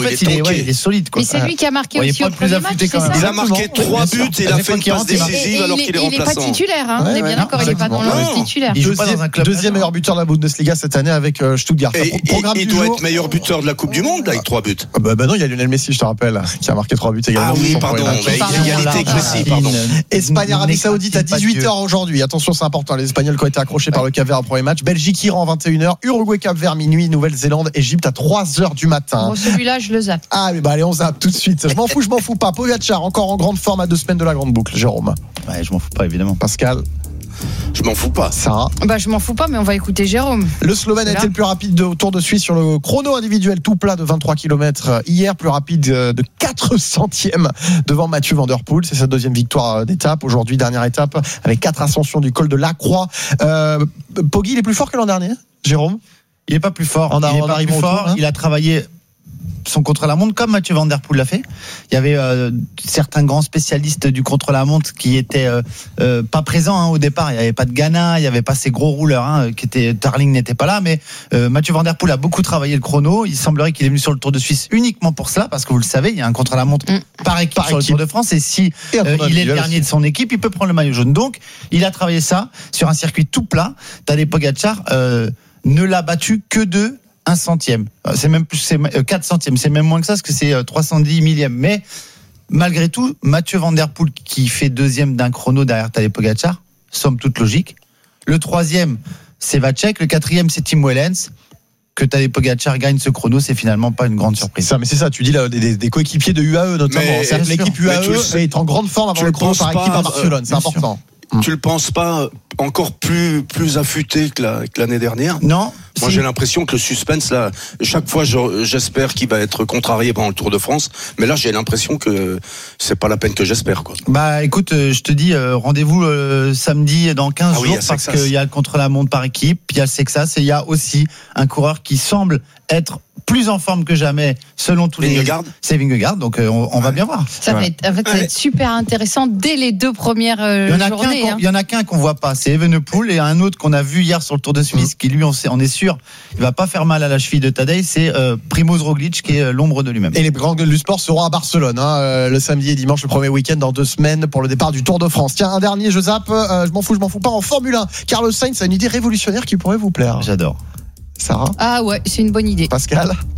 solide quoi. Mais c'est lui qui a marqué aussi au premier match. Il a marqué 3 buts et il a fait une passe décisive alors qu'il est remplaçant. Il est pas titulaire, on est bien d'accord, il est pas dans le titulaire. Il joue pas dans un club. Deuxième meilleur buteur de la Bundesliga cette année avec Stuttgart. Il doit être meilleur buteur de la Coupe du Monde avec 3 buts. Bah non, il y a Lionel Messi, je te rappelle, qui a marqué 3 buts également. Ah oui, pardon, égalité avec Messi, pardon. Espagne Arabie Saoudite à 18h aujourd'hui. Attention, c'est important, les Espagnols qui ont été accrochés par le Cap-Vert au premier match. Belgique Iran 21h, Uruguay Cap-Vert minuit, Nouvelle-Zélande Égypte à 3h du matin. Bon, celui-là je le zappe. Ah mais allez, on zappe tout de suite. Je m'en fous pas. Pogacar encore en grande forme à 2 semaines de la grande boucle. Jérôme. Ouais, je m'en fous pas évidemment. Pascal. Je m'en fous pas. Sarah. Je m'en fous pas, mais on va écouter Jérôme. Le Slovène a été le plus rapide au Tour de Suisse sur le chrono individuel tout plat de 23 km hier, plus rapide de 4 centièmes devant Mathieu Van Der Poel. C'est sa deuxième victoire d'étape. Aujourd'hui, dernière étape avec 4 ascensions du col de la Croix. Poggi, il est plus fort que l'an dernier, Jérôme? Il n'est pas plus fort. Il a travaillé son contre-la-montre comme Mathieu Van Der Poel l'a fait. Il y avait certains grands spécialistes du contre-la-montre qui étaient pas présents au départ. Il n'y avait pas de Ghana, il n'y avait pas ces gros rouleurs Tarling n'était pas là, mais Mathieu Van Der Poel a beaucoup travaillé le chrono. Il semblerait qu'il est venu sur le Tour de Suisse uniquement pour cela, parce que vous le savez, il y a un contre-la-montre par équipe sur le Tour de France, et si il est le dernier de son équipe, il peut prendre le maillot jaune. Donc il a travaillé ça sur un circuit tout plat. Tadej Pogacar ne l'a battu que de 1 centième. C'est même plus, c'est 4 centièmes. C'est même moins que ça, parce que c'est 310 millièmes. Mais malgré tout, Mathieu Van Der Poel qui fait deuxième d'un chrono derrière Tadej Pogacar, somme toute logique. Le troisième, c'est Vacek. Le quatrième, c'est Tim Wellens. Que Tadej Pogacar gagne ce chrono, c'est finalement pas une grande surprise. Mais c'est ça, tu dis là, des coéquipiers de UAE notamment. L'équipe UAE est en grande forme avant le chrono par équipe à Barcelone. C'est important. Tu le penses pas encore plus affûté que l'année dernière? Non. Moi, j'ai l'impression que le suspense, là, chaque fois, j'espère qu'il va être contrarié pendant le Tour de France. Mais là, j'ai l'impression que c'est pas la peine que j'espère, quoi. Écoute, je te dis, rendez-vous samedi dans 15 jours, parce qu'il y a le contre-la-montre par équipe, il y a le Sexas, et il y a aussi un coureur qui semble être plus en forme que jamais, selon tous Vingegaard. C'est Vingegaard, donc on va bien voir. Ça va être super intéressant dès les 2 premières journées. Il y en a qu'un qu'on voit pas, c'est Evenepoel, et un autre qu'on a vu hier sur le Tour de Suisse, qui lui, on est sûr, il va pas faire mal à la cheville de Tadej, c'est Primož Roglič, qui est l'ombre de lui-même. Et les grands gueules du sport seront à Barcelone, le samedi et dimanche, le premier week-end dans 2 semaines pour le départ du Tour de France. Tiens, un dernier, je zappe, je m'en fous pas, en Formule 1. Carlos Sainz a une idée révolutionnaire qui pourrait vous plaire. J'adore. Sarah? Ah ouais, c'est une bonne idée. Pascal?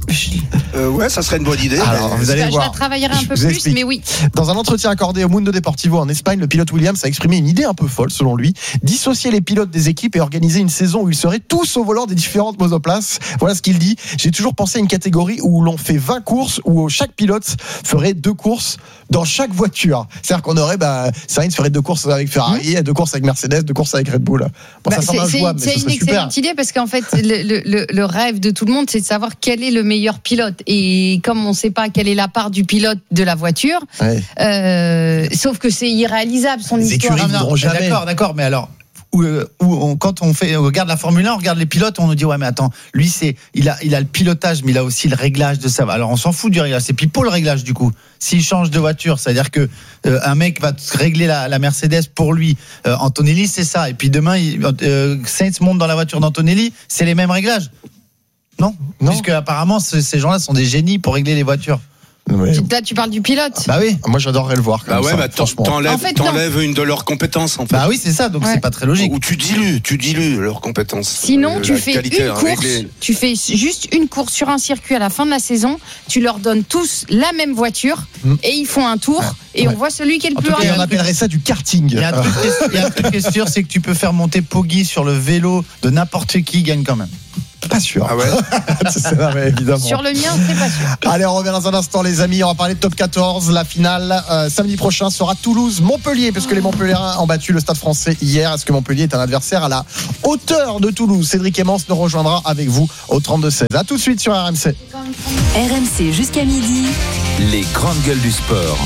Ouais, ça serait une bonne idée. Alors, vous allez voir. Je la travaillerai un peu plus, mais oui. Dans un entretien accordé au Mundo Deportivo en Espagne, le pilote Williams a exprimé une idée un peu folle, selon lui. Dissocier les pilotes des équipes et organiser une saison où ils seraient tous au volant des différentes monoplaces. Voilà ce qu'il dit. J'ai toujours pensé à une catégorie où l'on fait 20 courses, où chaque pilote ferait 2 courses dans chaque voiture. C'est-à-dire qu'on aurait, Sainz ferait 2 courses avec Ferrari, 2 courses avec Mercedes, 2 courses avec Red Bull. Bon, ça semble injouable, mais ce serait super. C'est une excellente idée parce qu'en fait, le rêve de tout le monde, c'est de savoir quel est le meilleur pilote. Et comme on ne sait pas quelle est la part du pilote de la voiture, sauf que c'est irréalisable son histoire. Les écuries ne voudront jamais. D'accord, mais alors. Quand on regarde la Formule 1, on regarde les pilotes, on nous dit ouais mais attends, lui il a le pilotage, mais il a aussi le réglage de ça. Alors on s'en fout du réglage, c'est pipeau le réglage du coup. S'il change de voiture, c'est-à-dire que un mec va régler la Mercedes pour lui. Antonelli c'est ça, et puis demain Sainz monte dans la voiture d'Antonelli, c'est les mêmes réglages. Non. Puisque apparemment ces gens-là sont des génies pour régler les voitures. Là, tu parles du pilote. Bah oui. Moi, j'adorerais le voir. Bah ouais, t'enlèves une de leurs compétences, en fait. Bah oui, c'est ça, donc c'est pas très logique. Ou tu dilues leurs compétences. Sinon, tu fais une course, tu fais juste une course sur un circuit à la fin de la saison, tu leur donnes tous la même voiture, et ils font un tour, et on voit celui qui est le plus rapide. On appellerait ça du karting. Il y a un truc qui est sûr, c'est que tu peux faire monter Poggi sur le vélo de n'importe qui, gagne quand même. Pas sûr. Ah ouais. Mais évidemment. Sur le mien, c'est pas sûr. Allez, on revient dans un instant, les amis. On va parler de top 14. La finale, samedi prochain, sera Toulouse-Montpellier, parce que les Montpelliérains ont battu le Stade Français hier. Est-ce que Montpellier est un adversaire à la hauteur de Toulouse? Cédric Emmons nous rejoindra avec vous au 32-16. À tout de suite sur RMC. RMC jusqu'à midi. Les grandes gueules du sport.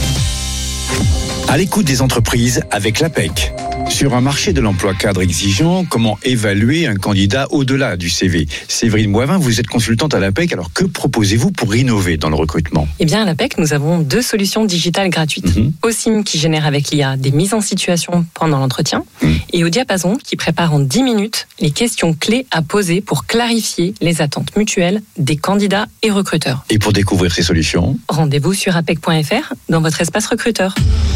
À l'écoute des entreprises avec l'APEC. Sur un marché de l'emploi cadre exigeant, comment évaluer un candidat au-delà du CV? Séverine Boivin, vous êtes consultante à l'APEC, alors que proposez-vous pour innover dans le recrutement? Eh bien, à l'APEC, nous avons 2 solutions digitales gratuites. OSIM qui génère avec l'IA des mises en situation pendant l'entretien et au Diapason qui prépare en 10 minutes les questions clés à poser pour clarifier les attentes mutuelles des candidats et recruteurs. Et pour découvrir ces solutions, rendez-vous sur apec.fr dans votre espace recruteur.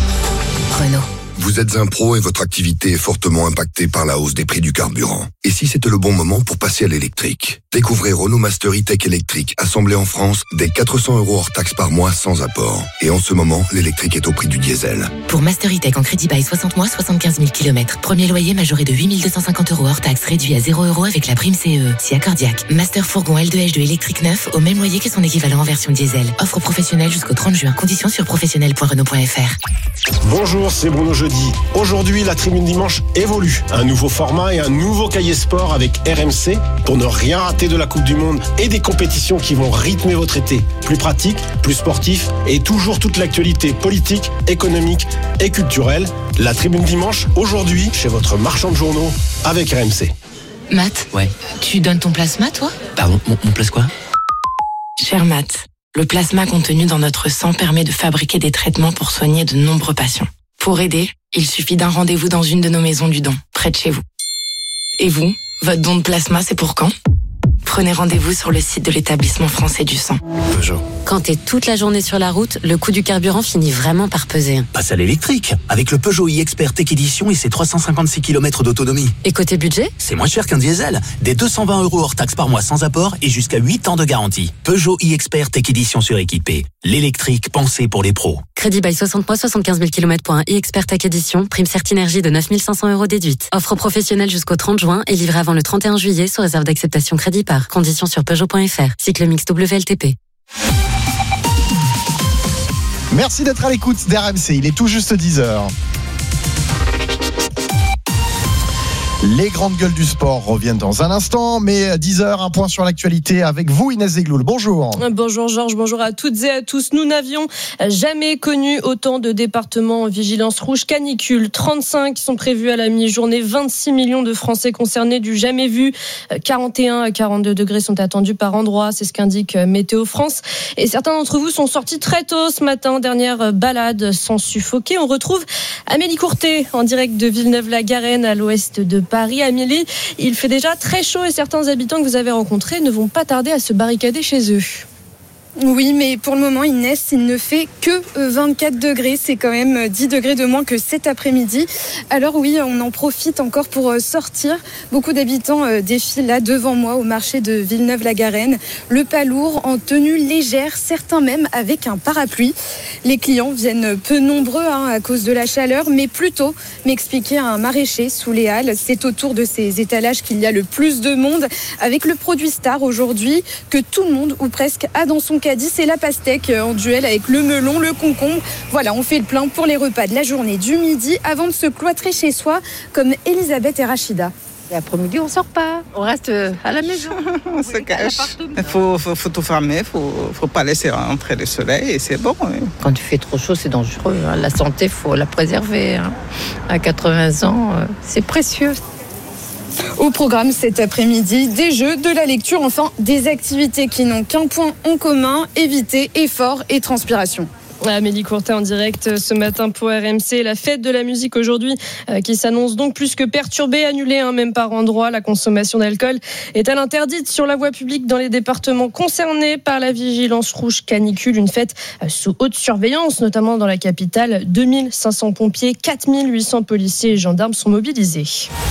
Renault. Vous êtes un pro et votre activité est fortement impactée par la hausse des prix du carburant. Et si c'était le bon moment pour passer à l'électrique? Découvrez Renault Master E-Tech électrique, assemblé en France, dès 400 € hors taxe par mois sans apport. Et en ce moment, l'électrique est au prix du diesel. Pour Master E-Tech en crédit bail 60 mois, 75 000 km. Premier loyer majoré de 8 250 € hors taxe, réduit à 0 € avec la prime CE. Si accordiaque. Master fourgon L2H2 électrique neuf, au même loyer que son équivalent en version diesel. Offre professionnelle jusqu'au 30 juin. Conditions sur professionnel.renault.fr. Bonjour, c'est Bruno Jeudi. Aujourd'hui, la Tribune Dimanche évolue. Un nouveau format et un nouveau cahier sport avec RMC pour ne rien rater de la Coupe du Monde et des compétitions qui vont rythmer votre été. Plus pratique, plus sportif et toujours toute l'actualité politique, économique et culturelle. La Tribune Dimanche, aujourd'hui, chez votre marchand de journaux avec RMC. Matt, tu donnes ton plasma, toi? Pardon, mon place quoi? Cher Matt, le plasma contenu dans notre sang permet de fabriquer des traitements pour soigner de nombreux patients. Pour aider, il suffit d'un rendez-vous dans une de nos maisons du don, près de chez vous. Et vous, votre don de plasma, c'est pour quand? Prenez rendez-vous sur le site de l'établissement français du sang. Peugeot. Quand t'es toute la journée sur la route, le coût du carburant finit vraiment par peser. Passe à l'électrique, avec le Peugeot e-Expert Tech Edition et ses 356 km d'autonomie. Et côté budget? C'est moins cher qu'un diesel. Des 220 € hors taxe par mois sans apport et jusqu'à 8 ans de garantie. Peugeot e-Expert Tech Edition suréquipé. L'électrique pensé pour les pros. Crédit bail 60 mois, 75 000 km pour un e-Expert Tech Edition. Prime Certinergie de 9 500 € déduite. Offre professionnelle jusqu'au 30 juin et livrée avant le 31 juillet sous réserve d'acceptation crédit par. Conditions sur Peugeot.fr. Cycle mix WLTP. Merci d'être à l'écoute d'RMC. Il est tout juste 10h. Les grandes gueules du sport reviennent dans un instant, mais 10h, un point sur l'actualité avec vous, Inès Zegloul. Bonjour. Bonjour Georges, bonjour à toutes et à tous. Nous n'avions jamais connu autant de départements en vigilance rouge canicule. 35 sont prévus à la mi-journée, 26 millions de Français concernés du jamais vu. 41 à 42 degrés sont attendus par endroit, c'est ce qu'indique Météo France. Et certains d'entre vous sont sortis très tôt ce matin, dernière balade sans suffoquer. On retrouve Amélie Courtet en direct de Villeneuve-la-Garenne à l'ouest de Paris. Amélie, il fait déjà très chaud et certains habitants que vous avez rencontrés ne vont pas tarder à se barricader chez eux. Oui, mais pour le moment, Inès, il ne fait que 24 degrés. C'est quand même 10 degrés de moins que cet après-midi. Alors oui, on en profite encore pour sortir. Beaucoup d'habitants défilent là devant moi au marché de Villeneuve-la-Garenne. Le pas lourd, en tenue légère, certains même avec un parapluie. Les clients viennent peu nombreux à cause de la chaleur, mais plutôt m'expliquer un maraîcher sous les halles. C'est autour de ces étalages qu'il y a le plus de monde, avec le produit star aujourd'hui que tout le monde ou presque a dans son caddie, c'est la pastèque en duel avec le melon, le concombre. Voilà, on fait le plein pour les repas de la journée du midi avant de se cloîtrer chez soi, comme Elisabeth et Rachida. Et après-midi, on sort pas, on reste à la maison. On se cache. Il faut tout fermer, faut pas laisser rentrer le soleil et c'est bon. Oui. Quand il fait trop chaud, c'est dangereux. La santé, faut la préserver. À 80 ans, c'est précieux. Au programme cet après-midi, des jeux, de la lecture, enfin des activités qui n'ont qu'un point en commun, éviter effort et transpiration. Amélie Courtet en direct ce matin pour RMC. La fête de la musique aujourd'hui qui s'annonce donc plus que perturbée, annulée même par endroits. La consommation d'alcool est-elle interdite sur la voie publique dans les départements concernés par la vigilance rouge canicule? Une fête sous haute surveillance, notamment dans la capitale. 2500 pompiers, 4800 policiers et gendarmes sont mobilisés.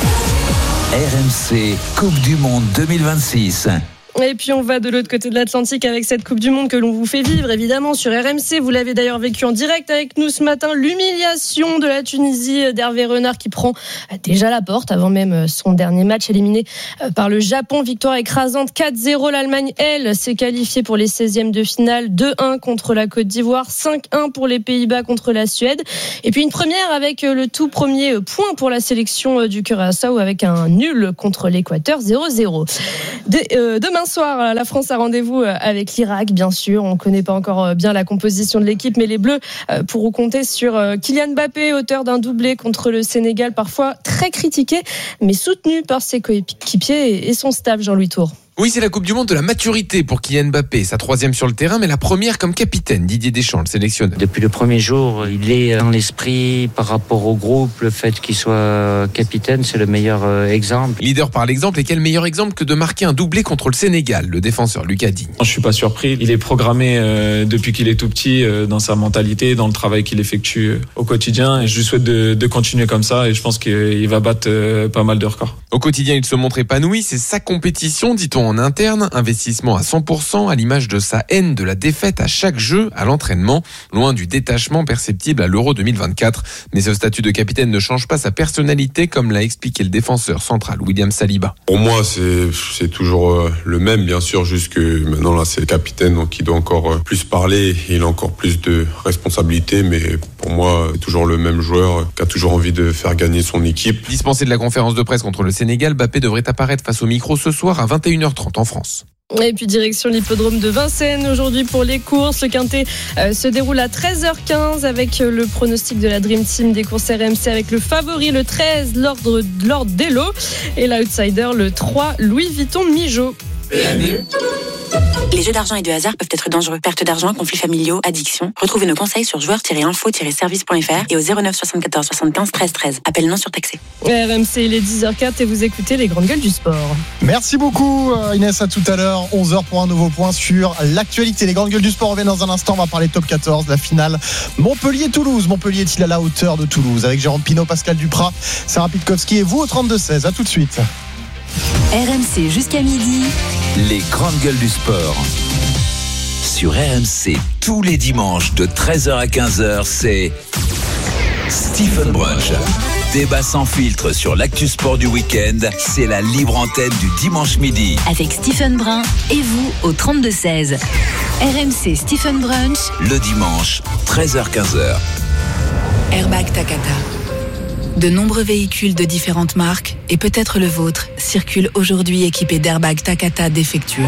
RMC Coupe du Monde 2026. Et puis on va de l'autre côté de l'Atlantique avec cette Coupe du Monde que l'on vous fait vivre évidemment sur RMC. Vous l'avez d'ailleurs vécu en direct avec nous ce matin. L'humiliation de la Tunisie d'Hervé Renard qui prend déjà la porte avant même son dernier match, éliminé par le Japon. Victoire écrasante 4-0. L'Allemagne, elle, s'est qualifiée pour les 16e de finale. 2-1 contre la Côte d'Ivoire, 5-1 pour les Pays-Bas contre la Suède. Et puis une première avec le tout premier point pour la sélection du Curaçao avec un nul contre l'Équateur, 0-0. Demain soir, la France a rendez-vous avec l'Irak, bien sûr. On ne connaît pas encore bien la composition de l'équipe, mais les Bleus pourront compter sur Kylian Mbappé, auteur d'un doublé contre le Sénégal, parfois très critiqué, mais soutenu par ses coéquipiers et son staff, Jean-Louis Tour. Oui, c'est la Coupe du Monde de la maturité pour Kylian Mbappé. Sa 3e sur le terrain, mais la première comme capitaine. Didier Deschamps, le sélectionneur. Depuis le premier jour, il est dans l'esprit par rapport au groupe. Le fait qu'il soit capitaine, c'est le meilleur exemple. Leader par l'exemple, et quel meilleur exemple que de marquer un doublé contre le Sénégal, le défenseur Lucas Digne. Je suis pas surpris. Il est programmé depuis qu'il est tout petit dans sa mentalité, dans le travail qu'il effectue au quotidien. Et je lui souhaite de continuer comme ça et je pense qu'il va battre pas mal de records. Au quotidien, il se montre épanoui. C'est sa compétition, dit-on en interne, investissement à 100%, à l'image de sa haine de la défaite à chaque jeu, à l'entraînement, loin du détachement perceptible à l'Euro 2024. Mais ce statut de capitaine ne change pas sa personnalité, comme l'a expliqué le défenseur central William Saliba. Pour moi, c'est toujours le même, bien sûr, juste que maintenant là, c'est le capitaine, donc il doit encore plus parler, il a encore plus de responsabilités, mais pour moi, toujours le même joueur qui a toujours envie de faire gagner son équipe. Dispensé de la conférence de presse contre le Sénégal, Mbappé devrait apparaître face au micro ce soir à 21h30 en France. Et puis direction l'hippodrome de Vincennes aujourd'hui pour les courses. Le quintet se déroule à 13h15 avec le pronostic de la Dream Team des courses RMC avec le favori le 13 Lord Dello et l'outsider le 3 Louis Vuitton Mijo. Les jeux d'argent et de hasard peuvent être dangereux. Perte d'argent, conflits familiaux, addiction. Retrouvez nos conseils sur joueurs-info-service.fr et au 09 74 75 13 13. Appel non surtaxé. RMC, il est 10h04 et vous écoutez les grandes gueules du sport. Merci beaucoup Inès, à tout à l'heure. 11h pour un nouveau point sur l'actualité. Les grandes gueules du sport reviennent dans un instant. On va parler top 14, la finale Montpellier-Toulouse. Montpellier est-il à la hauteur de Toulouse? Avec Jérôme Pinault, Pascal Duprat, Sarah Pitkowski et vous au 32-16. À tout de suite. RMC jusqu'à midi. Les grandes gueules du sport. Sur RMC, tous les dimanches de 13h à 15h, c'est Stephen Brunch. Débat sans filtre sur l'actu sport du week-end, c'est la libre antenne du dimanche midi. Avec Stephen Brun et vous au 32-16. RMC Stephen Brunch. Le dimanche, 13h-15h. Airbag Takata. De nombreux véhicules de différentes marques, et peut-être le vôtre, circulent aujourd'hui équipés d'airbags Takata défectueux.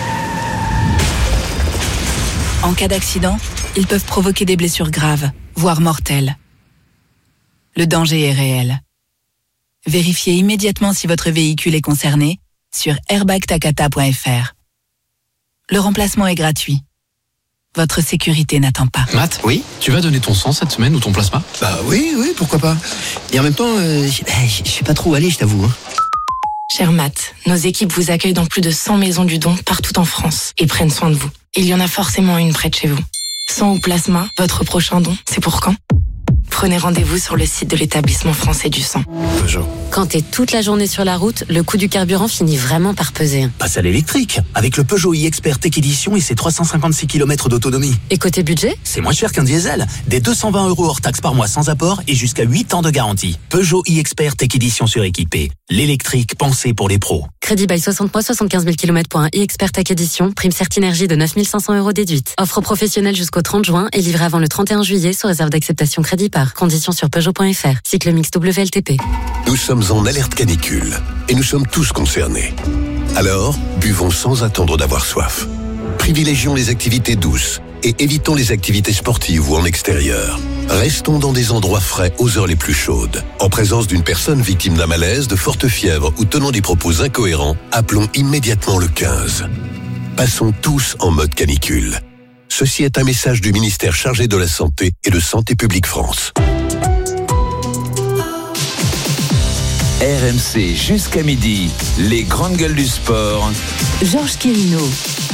En cas d'accident, ils peuvent provoquer des blessures graves, voire mortelles. Le danger est réel. Vérifiez immédiatement si votre véhicule est concerné sur airbagtakata.fr. Le remplacement est gratuit. Votre sécurité n'attend pas. Matt, oui, tu vas donner ton sang cette semaine ou ton plasma? Bah oui, pourquoi pas. Et en même temps, je sais pas trop où aller, je t'avoue. Cher Matt, nos équipes vous accueillent dans plus de 100 maisons du don partout en France et prennent soin de vous. il y en a forcément une près de chez vous. Sang ou plasma, votre prochain don, c'est pour quand ? Prenez rendez-vous sur le site de l'établissement français du sang. Peugeot. Quand t'es toute la journée sur la route, le coût du carburant finit vraiment par peser. Passe à l'électrique, avec le Peugeot e-Expert Tech Edition et ses 356 km d'autonomie. Et côté budget ? C'est moins cher qu'un diesel. Des 220 € hors taxe par mois sans apport et jusqu'à 8 ans de garantie. Peugeot e-Expert Tech Edition suréquipé. L'électrique pensé pour les pros. Crédit bail 60 mois, 75 000 km pour un e-Expert Tech Edition. Prime Certinergie de 9 500 € déduite. Offre professionnelle jusqu'au 30 juin et livrée avant le 31 juillet sous réserve d'acceptation crédit par. Conditions sur Peugeot.fr. Cycle mix WLTP. Nous sommes en alerte canicule et nous sommes tous concernés. Alors, buvons sans attendre d'avoir soif. Privilégions les activités douces et évitons les activités sportives ou en extérieur. Restons dans des endroits frais aux heures les plus chaudes. En présence d'une personne victime d'un malaise, de forte fièvre ou tenant des propos incohérents, appelons immédiatement le 15. Passons tous en mode canicule. Ceci est un message du ministère chargé de la Santé et de Santé publique France. RMC jusqu'à midi, les grandes gueules du sport. Georges Quirino.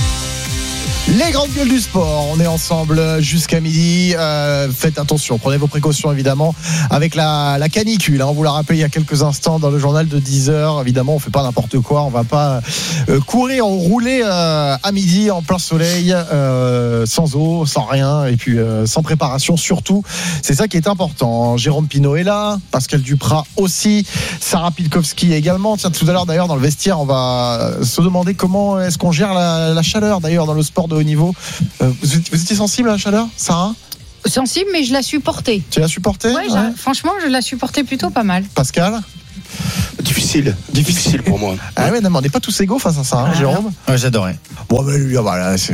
Les grandes gueules du sport, on est ensemble jusqu'à midi. Faites attention, prenez vos précautions évidemment avec la canicule. On vous l'a rappelé il y a quelques instants dans le journal de 10h. Évidemment, on fait pas n'importe quoi. On va pas courir ou rouler à midi en plein soleil, sans eau, sans rien et puis sans préparation surtout. C'est ça qui est important. Jérôme Pinault est là, Pascal Duprat aussi, Sarah Pilkowski également. Tiens, tout à l'heure d'ailleurs dans le vestiaire, on va se demander comment est-ce qu'on gère la chaleur d'ailleurs dans le sport de haut niveau. Vous étiez sensible à la chaleur, Sarah ? Sensible, mais je l'ai supportée. Tu l'as supportée ? Ouais. Franchement, je l'ai supportée plutôt pas mal. Pascal ? Difficile pour moi. Ah ouais, non, mais on n'est pas tous égaux face à ça, hein, Jérôme ? Ouais, j'adorais. Bon, ben lui, voilà, c'est...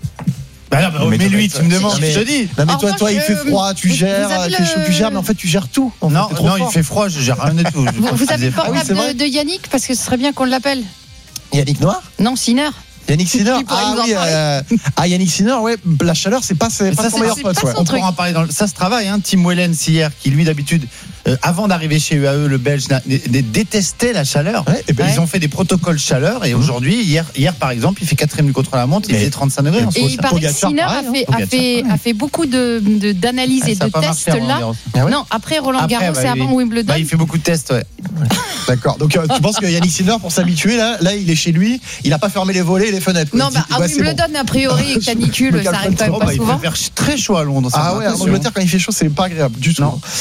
Bah non, mais lui, tu me demandes, je te dis. Non, mais toi, il fait froid, tu gères, il fait chaud, tu gères, mais en fait, tu gères tout. Non, il fait froid, je gère rien du tout. Vous avez le portable de Yannick, parce que ce serait bien qu'on l'appelle. Yannick Noir ? Non, Sinner. Yannick Sinner, Yannick Sinner, ouais, la chaleur, c'est pas son meilleur pote. Ouais. On pourra en parler ça se travaille, hein. Tim Wellens hier, qui lui d'habitude, avant d'arriver chez UAE, le Belge détestait la chaleur. Ouais, et ben ils ont fait des protocoles chaleur et aujourd'hui, hier par exemple, il fait 4ème du contre-la-montre, il fait 35 degrés. Et il paraît que Sinner a fait beaucoup d'analyses et de tests là. Non, après Roland Garros et avant Wimbledon. Il fait beaucoup de tests, ouais. D'accord. Donc tu penses que Yannick Sinner, pour s'habituer, là, il est chez lui, il n'a pas fermé les volets et les fenêtres. Non, à Wimbledon, a priori, canicule, ça arrive quand même pas souvent. Il fait très chaud à Londres. Ah ouais, en Angleterre, quand il fait chaud, c'est pas agréable du tout.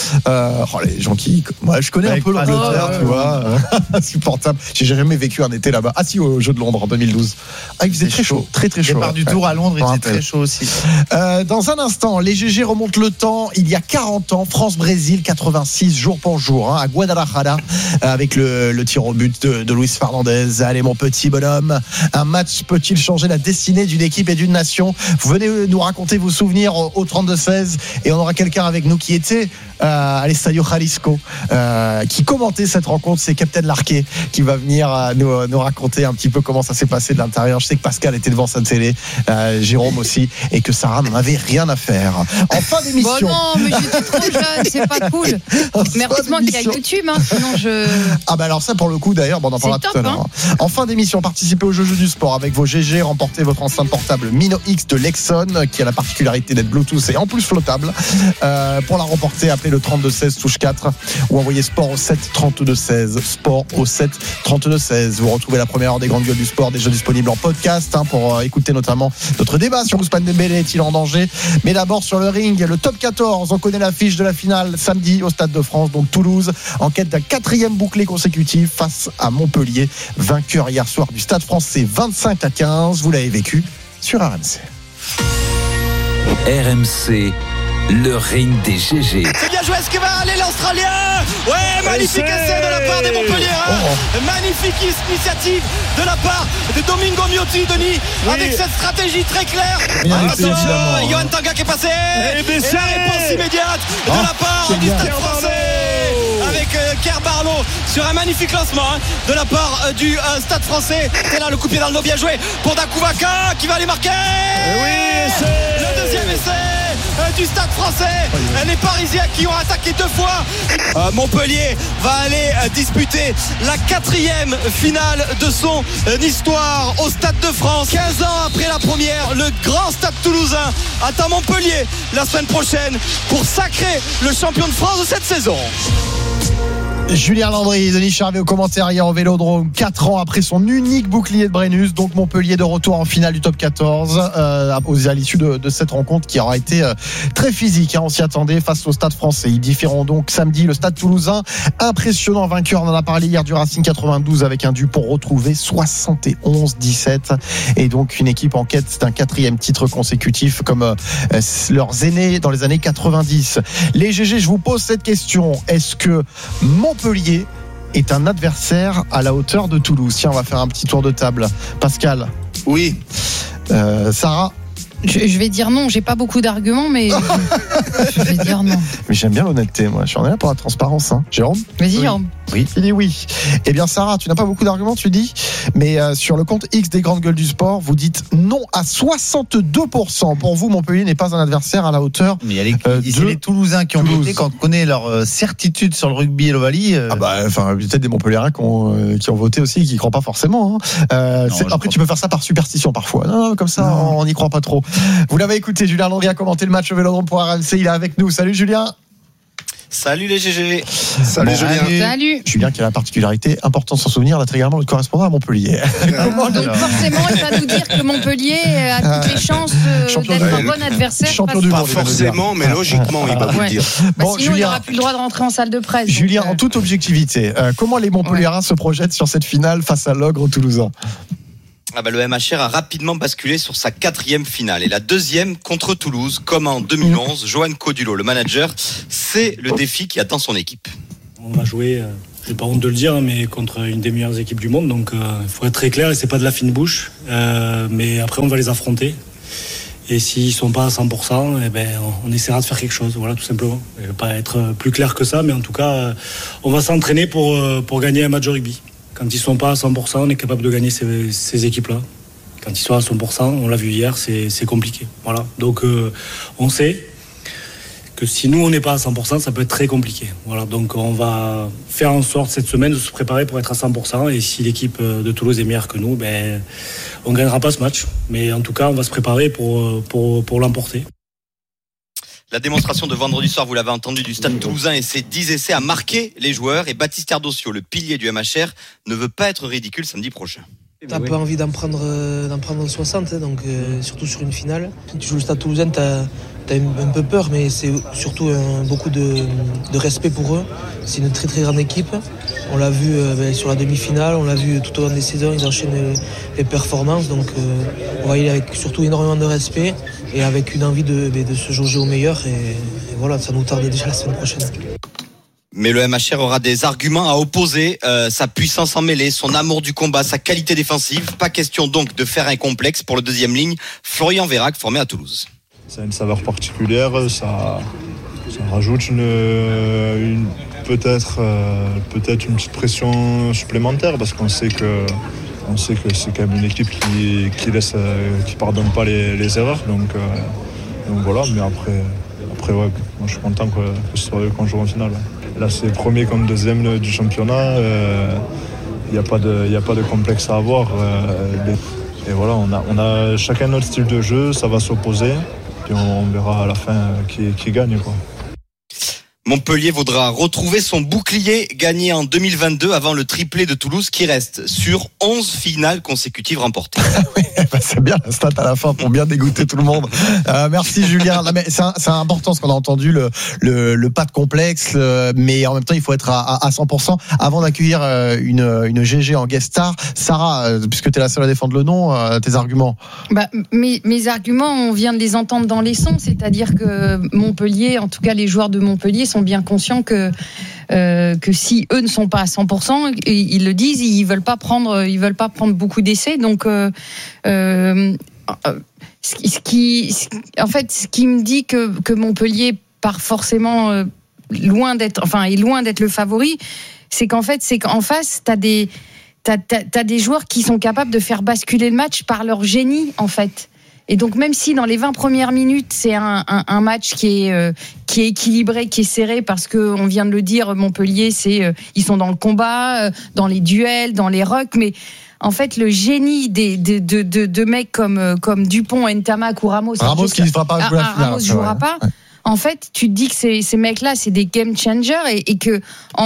Les gens qui. Moi, je connais un peu l'Angleterre, tu vois. Insupportable. J'ai jamais vécu un été là-bas. Ah si, au Jeu de Londres en 2012. Ah, il faisait très chaud. Très chaud. Le départ du Tour à Londres, il faisait très chaud aussi. Dans un instant, les GG remontent le temps. Il y a 40 ans, France-Brésil, 86 jour pour jour, à Guadalajara, avec le tir au but de Luis Fernandez. Allez, mon petit bonhomme, un match peut-il changer la destinée d'une équipe et d'une nation? Vous venez nous raconter vos souvenirs au 32-16 et on aura quelqu'un avec nous qui était à l'Estadio Jalisco, qui commentait cette rencontre. C'est Captain Larquet qui va venir nous raconter un petit peu comment ça s'est passé de l'intérieur. Je sais que Pascal était devant sa télé, Jérôme aussi, et que Sarah n'en avait rien à faire. En fin d'émission. Bon non, mais j'étais trop jeune, c'est pas cool. Mais heureusement qu'il y a YouTube, sinon je... Ah bah alors ça pour le coup d'ailleurs, on en parlera tout à l'heure. En fin d'émission, participez au jeu du sport avec vos GG, remportez votre enceinte portable Mino X de Lexon, qui a la particularité d'être Bluetooth et en plus flottable. Pour la remporter, appelez le 32-16 touche 4 ou envoyez sport au 7 32-16. Sport au 7 32-16. Vous retrouvez la première heure des grandes gueules du sport déjà disponible en podcast pour écouter notamment notre débat sur Ousmane Dembélé est-il en danger. Mais d'abord sur le ring, le top 14. On connaît l'affiche de la finale samedi au Stade de France, donc Toulouse, en quête d'un 4e bouclé consécutif face à Montpellier, vainqueur hier soir du Stade Français 25-15. Vous l'avez vécu sur RMC. RMC, le ring des GG. C'est bien joué, est-ce que va aller l'Australien? Ouais, magnifique essai de la part des Montpelliérains. Magnifique initiative de la part de Domingo Miotti, Denis, avec cette stratégie très claire. Attention, Yohan Tanga qui est passé. Et la réponse immédiate de la part du Stade Français. Avec Kerr Barlow sur un magnifique lancement de la part du Stade Français. C'est là le coup de pied dans le dos, bien joué pour Dakouvaka qui va aller marquer. Le deuxième essai du Stade Français. Les Parisiens qui ont attaqué 2 fois. Montpellier va aller disputer la 4e finale de son histoire au Stade de France. 15 ans après la première, le grand Stade toulousain attend Montpellier la semaine prochaine pour sacrer le champion de France de cette saison. Julien Landry, Denis Charvet au commentaire hier au Vélodrome, 4 ans après son unique bouclier de Brennus, donc Montpellier de retour en finale du top 14 à l'issue de cette rencontre qui aura été très physique, on s'y attendait face au Stade Français. Ils différeront donc samedi le Stade Toulousain, impressionnant vainqueur, on en a parlé hier, du Racing 92 avec un Dupont retrouvé 71-17 et donc une équipe en quête d'un 4e titre consécutif comme leurs aînés dans les années 90. Les GG, je vous pose cette question, est-ce que Montpellier est un adversaire à la hauteur de Toulouse? Tiens, on va faire un petit tour de table. Pascal? Oui. Sarah? Je vais dire non, j'ai pas beaucoup d'arguments, mais je vais dire non. Mais j'aime bien l'honnêteté, moi. Je suis en là pour la transparence. Jérôme? Vas-y, Jérôme. Oui. Il dit oui. Eh bien, Sarah, tu n'as pas beaucoup d'arguments, tu dis, mais sur le compte X des grandes gueules du sport, vous dites non à 62%. Pour vous, Montpellier n'est pas un adversaire à la hauteur. Mais c'est les Toulousains qui ont voté, quand on connaît leur certitude sur le rugby et l'Ovalie. Peut-être des Montpelliérains qui ont voté aussi et qui n'y croient pas forcément. Après, tu peux faire ça par superstition parfois. Non, comme ça, on n'y croit pas trop. Vous l'avez écouté, Julien Landry a commenté le match au Vélodrome pour RMC. Il est avec nous. Salut Julien. Salut les GG. Salut Julien. Salut. Julien qui a la particularité, important de s'en souvenir, d'être également le correspondant à Montpellier. Donc forcément, il va nous dire que Montpellier a toutes les chances d'être un bon adversaire. Champion du monde. Pas forcément, mais logiquement, il va vous le dire. Sinon, Julien, il n'aura plus le droit de rentrer en salle de presse. Julien, en toute objectivité, comment les Montpelliérains se projettent sur cette finale face à l'ogre toulousain? Le MHR a rapidement basculé sur sa 4e finale et la 2e contre Toulouse, comme en 2011. Johan Codulot, le manager, c'est le défi qui attend son équipe. On va jouer, j'ai pas honte de le dire, mais contre une des meilleures équipes du monde, donc il faut être très clair et c'est pas de la fine bouche. Mais après on va les affronter et s'ils sont pas à 100%, on essaiera de faire quelque chose, voilà, tout simplement. Je vais pas être plus clair que ça, mais en tout cas, on va s'entraîner pour gagner un match de rugby. Quand ils ne sont pas à 100%, on est capable de gagner ces équipes-là. Quand ils sont à 100%, on l'a vu hier, c'est compliqué. Voilà. Donc on sait que si nous on n'est pas à 100%, ça peut être très compliqué. Voilà. Donc on va faire en sorte cette semaine de se préparer pour être à 100%. Et si l'équipe de Toulouse est meilleure que nous, on ne gagnera pas ce match. Mais en tout cas, on va se préparer pour l'emporter. La démonstration de vendredi soir, vous l'avez entendu, du Stade Toulousain et ses 10 essais a marqué les joueurs. Et Baptiste Erdosio, le pilier du MHR, ne veut pas être ridicule samedi prochain. T'as pas envie d'en prendre 60, donc surtout sur une finale. Si tu joues le Stade Toulousain, t'as un peu peur, mais c'est surtout beaucoup de respect pour eux. C'est une très très grande équipe. On l'a vu sur la demi-finale, on l'a vu tout au long des saisons, ils enchaînent les performances. Donc on va y aller avec surtout énormément de respect et avec une envie de se jauger au meilleur. Et voilà, ça nous tarde déjà la semaine prochaine. Mais le MHR aura des arguments à opposer, sa puissance en mêlée, son amour du combat, sa qualité défensive. Pas question donc de faire un complexe pour le 2e ligne, Florian Vérac, formé à Toulouse. Ça a une saveur particulière, ça rajoute peut-être une petite pression supplémentaire parce qu'on sait que c'est quand même une équipe qui pardonne pas les erreurs. Donc voilà, mais après ouais, moi je suis content que ce soit eux qu'on joue en finale. Là c'est premier comme 2e du championnat, il n'y a pas de complexe à avoir. Et voilà, on a chacun notre style de jeu, ça va s'opposer. Puis on verra à la fin qui gagne, quoi. Montpellier voudra retrouver son bouclier gagné en 2022 avant le triplé de Toulouse qui reste sur 11 finales consécutives remportées. Oui, c'est bien la stat à la fin pour bien dégoûter tout le monde. Merci Julien. Là, mais c'est important ce qu'on a entendu, le pas de complexe, mais en même temps il faut être à 100%. Avant d'accueillir une GG en guest star, Sarah, puisque tu es la seule à défendre le nom, tes arguments. Mes arguments, on vient de les entendre dans les sons, c'est-à-dire que Montpellier, en tout cas les joueurs de Montpellier sont bien conscients que si eux ne sont pas à 100%, ils le disent, ils veulent pas prendre beaucoup d'essais. Donc, ce qui me dit que Montpellier part forcément est loin d'être le favori, c'est qu'en face t'as des joueurs qui sont capables de faire basculer le match par leur génie en fait. Et donc même si dans les 20 premières minutes c'est un match qui est équilibré, qui est serré, parce que on vient de le dire, Montpellier ils sont dans le combat, dans les duels, dans les rucks, mais en fait le génie de mecs comme Dupont, Ntamak ou Ramos qui ne fera pas jouer la finale, Ramos jouera pas. Ouais. En fait, tu te dis que ces mecs-là, c'est des game changers et que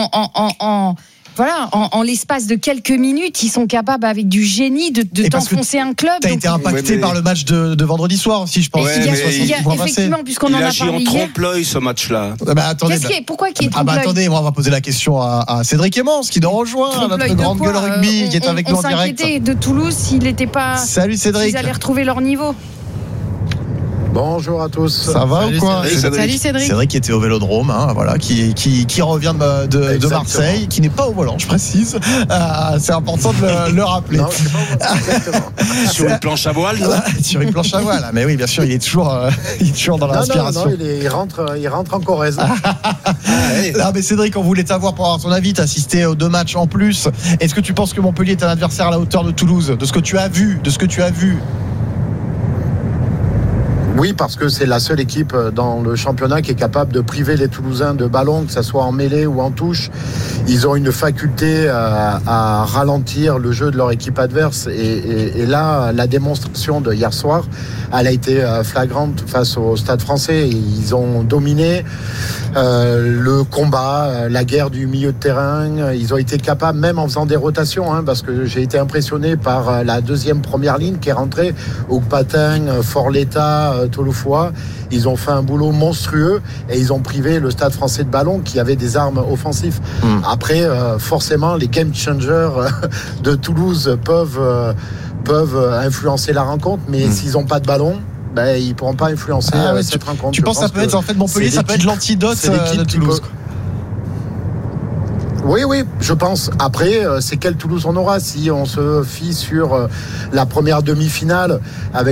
en l'espace de quelques minutes, ils sont capables, avec du génie, de t'enfoncer un club. T'as été impacté par le match de vendredi soir aussi, je pense. Ouais, effectivement, puisqu'on en a parlé en trompe-l'œil, ce match-là. Attendez, pourquoi qu'il est trompe-l'œil attendez, moi on va poser la question à Cédric Emmons, qui nous rejoint, notre grande gueule rugby, qui est avec nous en direct. On s'inquiétait de Toulouse s'il n'était pas. Salut Cédric. S'ils allaient retrouver leur niveau. Bonjour à tous. Ça va ou quoi? Salut Cédric. Cédric qui était au Vélodrome, qui revient de Marseille, qui n'est pas au volant, je précise. C'est important de le rappeler. Non, c'est pas au volant, exactement. Sur une planche à voile, non? Sur une planche à voile, mais oui, bien sûr, il est toujours dans l'inspiration. Non, il rentre en Corrèze. Non, mais Cédric, on voulait t'avoir pour avoir ton avis. T'as assisté aux 2 matchs en plus. Est-ce que tu penses que Montpellier est un adversaire à la hauteur de Toulouse, de ce que tu as vu, Oui, parce que c'est la seule équipe dans le championnat qui est capable de priver les Toulousains de ballon, que ça soit en mêlée ou en touche. Ils ont une faculté à ralentir le jeu de leur équipe adverse. Et là, la démonstration de hier soir, elle a été flagrante face au Stade Français. Ils ont dominé le combat, la guerre du milieu de terrain. Ils ont été capables, même en faisant des rotations, parce que j'ai été impressionné par la deuxième première ligne qui est rentrée, Ougpatin, Forletta, Tolofoa. Ils ont fait un boulot monstrueux et ils ont privé le Stade Français de ballon qui avait des armes offensives. Après, forcément, les game changers de Toulouse peuvent influencer la rencontre, mais s'ils n'ont pas de ballon, ils ne pourront pas influencer cette rencontre. Tu penses que ça peut être, en fait, Montpellier, ça peut être l'antidote de Toulouse? Oui, je pense. Après, c'est quel Toulouse on aura si on se fie sur la première demi-finale avec